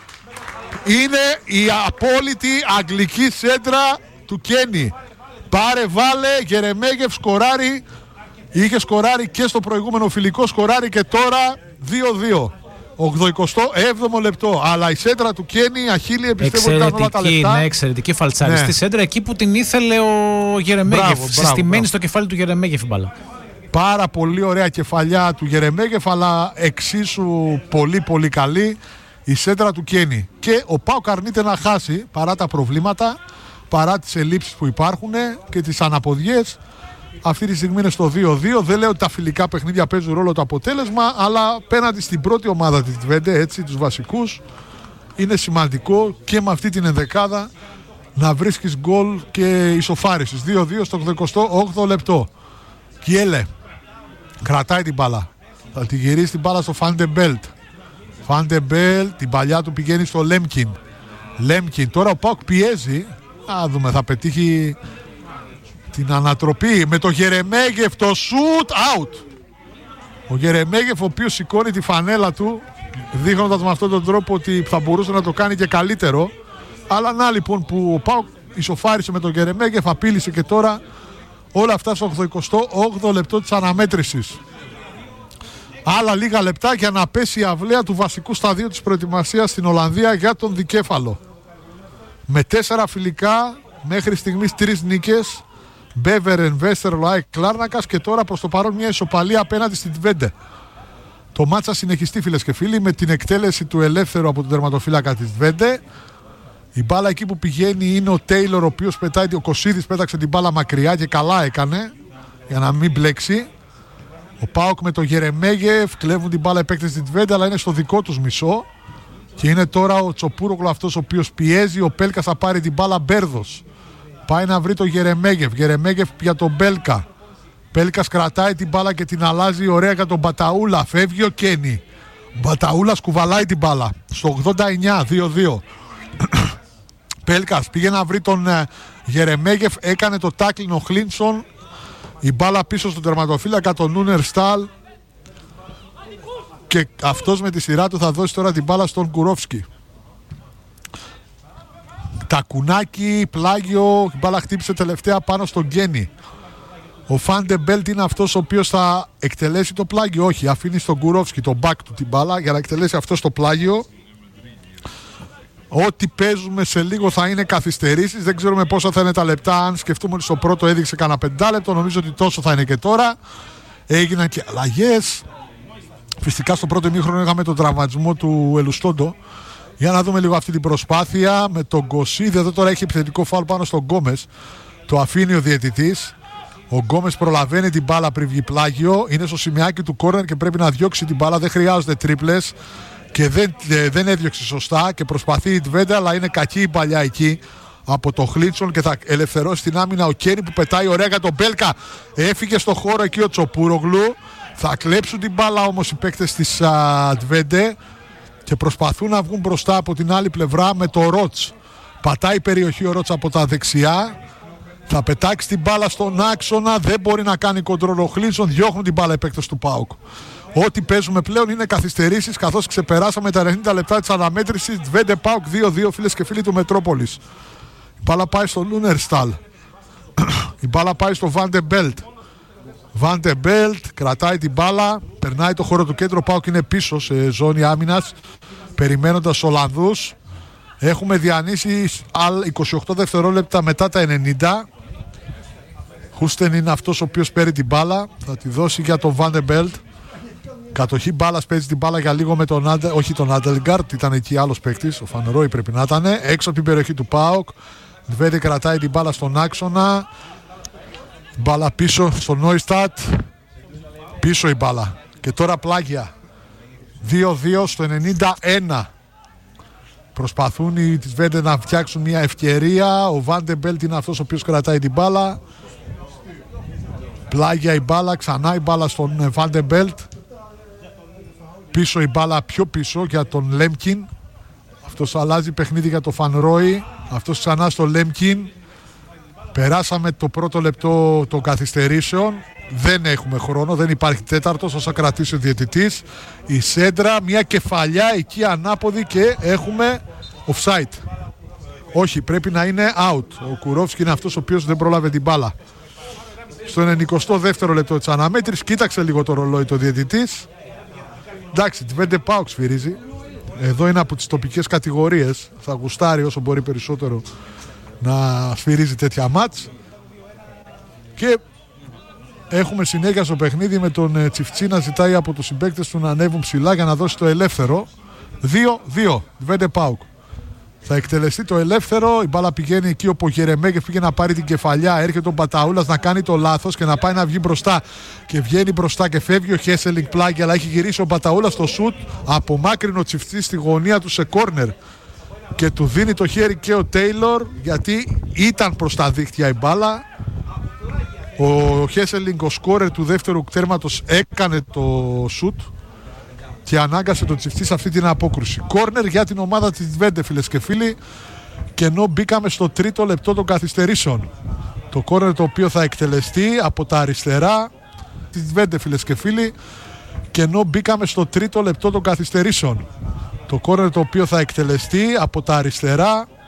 Είναι η απόλυτη αγγλική σέντρα του Κένι. Πάρε βάλε. Γερεμέγεφ σκοράρει. Είχε σκοράρει και στο προηγούμενο φιλικό. Σκοράρει και τώρα δύο δύο. ογδοηκοστό έβδομο λεπτό. Αλλά η σέντρα του Κένι, Αχίλη, πιστεύω ότι ήταν όλα τα λεπτά. Ναι, εξαιρετική φαλτσάριστη ναι. σέντρα εκεί που την ήθελε ο Γερεμέγεφ. Συστημένη στο κεφάλι του Γερεμέγεφ μπάλα. Πάρα πολύ ωραία κεφαλιά του Γερεμέγεφ, αλλά εξίσου πολύ πολύ καλή η σέντρα του Κένι. Και ο ΠΑΟΚ αρνείται να χάσει παρά τα προβλήματα, παρά τις ελλείψεις που υπάρχουν και τις αναποδιές. Αυτή τη στιγμή είναι στο δύο δύο. Δεν λέω ότι τα φιλικά παιχνίδια παίζουν ρόλο το αποτέλεσμα, αλλά απέναντι στην πρώτη ομάδα της Ντβέντε, έτσι, τους βασικούς, είναι σημαντικό και με αυτή την ενδεκάδα να βρίσκεις γκολ και ισοφάρισης. δύο δύο στο ογδοηκοστό όγδοο λεπτό. Κιέλε κρατάει την μπάλα. Θα τη γυρίσει την μπάλα στο Φαντεμπέλτ. Φαντεμπέλτ, την παλιά του πηγαίνει στο Λέμκιν. Λέμκιν, τώρα ο ΠΑΟΚ πιέζει. Να δούμε, θα πετύχει την ανατροπή με το Γερεμέγεφ, το shoot out. Ο Γερεμέγεφ, ο οποίος σηκώνει τη φανέλα του, δείχνοντας με αυτόν τον τρόπο ότι θα μπορούσε να το κάνει και καλύτερο. Αλλά να λοιπόν που ο ΠΑΟΚ ισοφάρισε με τον Γερεμέγεφ, απείλησε και τώρα όλα αυτά στο ογδοηκοστό όγδοο λεπτό της αναμέτρησης. Άλλα λίγα λεπτά για να πέσει η αυλαία του βασικού σταδίου της προετοιμασίας στην Ολλανδία για τον δικέφαλο. Με τέσσερα φιλικά, μέχρι στιγμής τρεις νίκες. Μπέβερεν, Βέστερλο, ΑΕΚ, Κλάρνακας και τώρα προς το παρόν μια ισοπαλία απέναντι στην Ντβέντε. Το μάτς θα συνεχιστεί, φίλες και φίλοι, με την εκτέλεση του ελεύθερου από τον τερματοφύλακα της Ντβέντε. Η μπάλα εκεί που πηγαίνει είναι ο Τέιλορ, ο οποίος πετάει, ο Κωσίδης πέταξε την μπάλα μακριά και καλά έκανε. για να μην μπλέξει. Ο ΠΑΟΚ με τον Γερεμέγεφ κλέβουν την μπάλα οι παίκτες της Τβέντε, αλλά είναι στο δικό τους μισό. Και είναι τώρα ο Τσοπούροκλου αυτός ο οποίος πιέζει. Ο Πέλκας θα πάρει την μπάλα, Μπέρδος. Πάει να βρει τον Γερεμέγεφ. Γερεμέγεφ για τον Πέλκα. Πέλκας κρατάει την μπάλα και την αλλάζει ωραία για τον Μπαταούλα. Φεύγει ο Κένι. Μπαταούλας κουβαλάει την μπάλα. Στο ογδόντα εννιά δύο δύο. Πέλκας πήγε να βρει τον uh, Γερεμέγεφ. Έκανε το τάκλιν ο Χλίνσον. Η μπάλα πίσω στον τερματοφύλακα, τον Νούνερ Στάλ. Και αυτός με τη σειρά του θα δώσει τώρα την μπάλα στον Κουρόφσκι. Τακουνάκι, πλάγιο, η μπάλα χτύπησε τελευταία πάνω στον Γκένι. Ο Φάντε Μπέλτ είναι αυτός ο οποίος θα εκτελέσει το πλάγιο. Όχι, αφήνει στον Κουρόφσκι τον μπακ του την μπάλα για να εκτελέσει αυτό το πλάγιο. Ό,τι παίζουμε σε λίγο θα είναι καθυστερήσεις. Δεν ξέρουμε πόσα θα είναι τα λεπτά. Αν σκεφτούμε ότι στο πρώτο έδειξε κανένα πεντάλεπτο, νομίζω ότι τόσο θα είναι και τώρα. Έγιναν και αλλαγές. Φυσικά στο πρώτο ημίχρονο είχαμε τον τραυματισμό του Ελουστόντο. Για να δούμε λίγο αυτή την προσπάθεια με τον Γκοσίδη. Εδώ τώρα έχει επιθετικό φάουλ πάνω στον Γκόμες. Το αφήνει ο διαιτητής. Ο Γκόμες προλαβαίνει την μπάλα πριν βγει πλάγιο. Είναι στο σημειάκι του κόρνερ και πρέπει να διώξει την μπάλα. Δεν χρειάζονται τρίπλες. Και δεν, δεν έδιωξε σωστά και προσπαθεί η Τβέντε, αλλά είναι κακή η παλιά εκεί από το Χλίτσον και θα ελευθερώσει την άμυνα ο Κένι που πετάει ωραία για τον Μπέλκα. Έφυγε στο χώρο εκεί ο Τσοπούροκλου. Θα κλέψουν την μπάλα όμως οι παίκτες της Τβέντε και προσπαθούν να βγουν μπροστά από την άλλη πλευρά με το Ρότς. Πατάει η περιοχή ο Ρότς από τα δεξιά. Θα πετάξει την μπάλα στον άξονα. Δεν μπορεί να κάνει κοντρόλ ο Χλίτσον. Διώχνουν την μπάλα οι παίκτες του ΠΑΟΚ. Ό,τι παίζουμε πλέον είναι καθυστερήσεις, καθώς ξεπεράσαμε τα ενενήντα λεπτά της αναμέτρησης. Τβέντε ΠΑΟΚ δύο δύο, φίλες και φίλοι του Μετρόπολης. Η μπάλα πάει στο Λούνερσταλ. Η μπάλα πάει στο Βάντε Μπέλτ. Βάντε Μπέλτ κρατάει την μπάλα, περνάει το χώρο του κέντρου. Ο ΠΑΟΚ είναι πίσω σε ζώνη άμυνας, περιμένοντας Ολλανδούς. Έχουμε διανύσει είκοσι οκτώ δευτερόλεπτα μετά τα ενενήντα. Χούστεν είναι αυτός ο οποίος παίρνει την μπάλα. Θα τη δώσει για τον Βάντε Μπέλτ. Κατοχή μπάλας, παίζει την μπάλα για λίγο με τον Άντε, όχι τον Άντελγκαρτ, ήταν εκεί άλλος παίκτης, ο Φανρόι πρέπει να ήταν, έξω από την περιοχή του ΠΑΟΚ. Δβέντε κρατάει την μπάλα στον άξονα. Μπάλα πίσω στο Νόιστατ. Πίσω η μπάλα. Και τώρα πλάγια. δύο δύο στο ενενήντα ένα. Προσπαθούν οι της Βέντε να φτιάξουν μια ευκαιρία. Ο Βάντε Μπέλτ είναι αυτός ο οποίος κρατάει την μπάλα. Πλάγια η μπάλα, ξανά η μπάλα στον Βάντε Μπέλτ. Πίσω η μπάλα, πιο πίσω για τον Λέμκιν. Αυτός αλλάζει παιχνίδι για τον Φανρόι. Αυτός ξανά στο Λέμκιν. Περάσαμε το πρώτο λεπτό των καθυστερήσεων. Δεν έχουμε χρόνο, δεν υπάρχει τέταρτος όσα κρατήσει ο διαιτητής. Η σέντρα, μια κεφαλιά εκεί ανάποδη και έχουμε offside. Όχι, πρέπει να είναι out. Ο Κουρόφσκι είναι αυτός ο οποίος δεν πρόλαβε την μπάλα. Στο ενενηκοστό δεύτερο λεπτό της αναμέτρησης, κοίταξε λίγο το ρολόι το διαιτητής. Εντάξει, Τβέντε ΠΑΟΚ σφυρίζει. Εδώ είναι από τις τοπικές κατηγορίες. Θα γουστάρει όσο μπορεί περισσότερο να σφυρίζει τέτοια μάτς. Και έχουμε συνέχεια στο παιχνίδι με τον Τσιφτσί να ζητάει από τους συμπαίκτες του να ανέβουν ψηλά για να δώσει το ελεύθερο. δύο δύο, Τβέντε ΠΑΟΚ. Θα εκτελεστεί το ελεύθερο, η μπάλα πηγαίνει εκεί όπου ο Γερεμέγεφ πήγε να πάρει την κεφαλιά. Έρχεται ο Μπαταούλας να κάνει το λάθος και να πάει να βγει μπροστά. Και βγαίνει μπροστά και φεύγει ο Χέσελινγκ πλάγια, αλλά έχει γυρίσει ο Μπαταούλας στο σουτ. Απομάκρυνε ο Τσιφτσής στη γωνία του σε κόρνερ. Και του δίνει το χέρι και ο Τέιλορ, γιατί ήταν προς τα δίχτυα η μπάλα. Ο Χέσελινγκ, ο σκόρερ του δεύτερου τέρματος, έκανε το σουτ και ανάγκασε τον Τσιφτή σε αυτή την απόκρουση. Κόρνερ για την ομάδα της Τβέντε, φίλες και φίλοι. Και ενώ μπήκαμε στο τρίτο λεπτό των καθυστερήσεων, το κόρνερ το οποίο θα εκτελεστεί από τα αριστερά της Τβέντε, φίλες και φίλοι. Και ενώ μπήκαμε στο τρίτο λεπτό των καθυστερήσεων, το κόρνερ το οποίο θα εκτελεστεί από τα αριστερά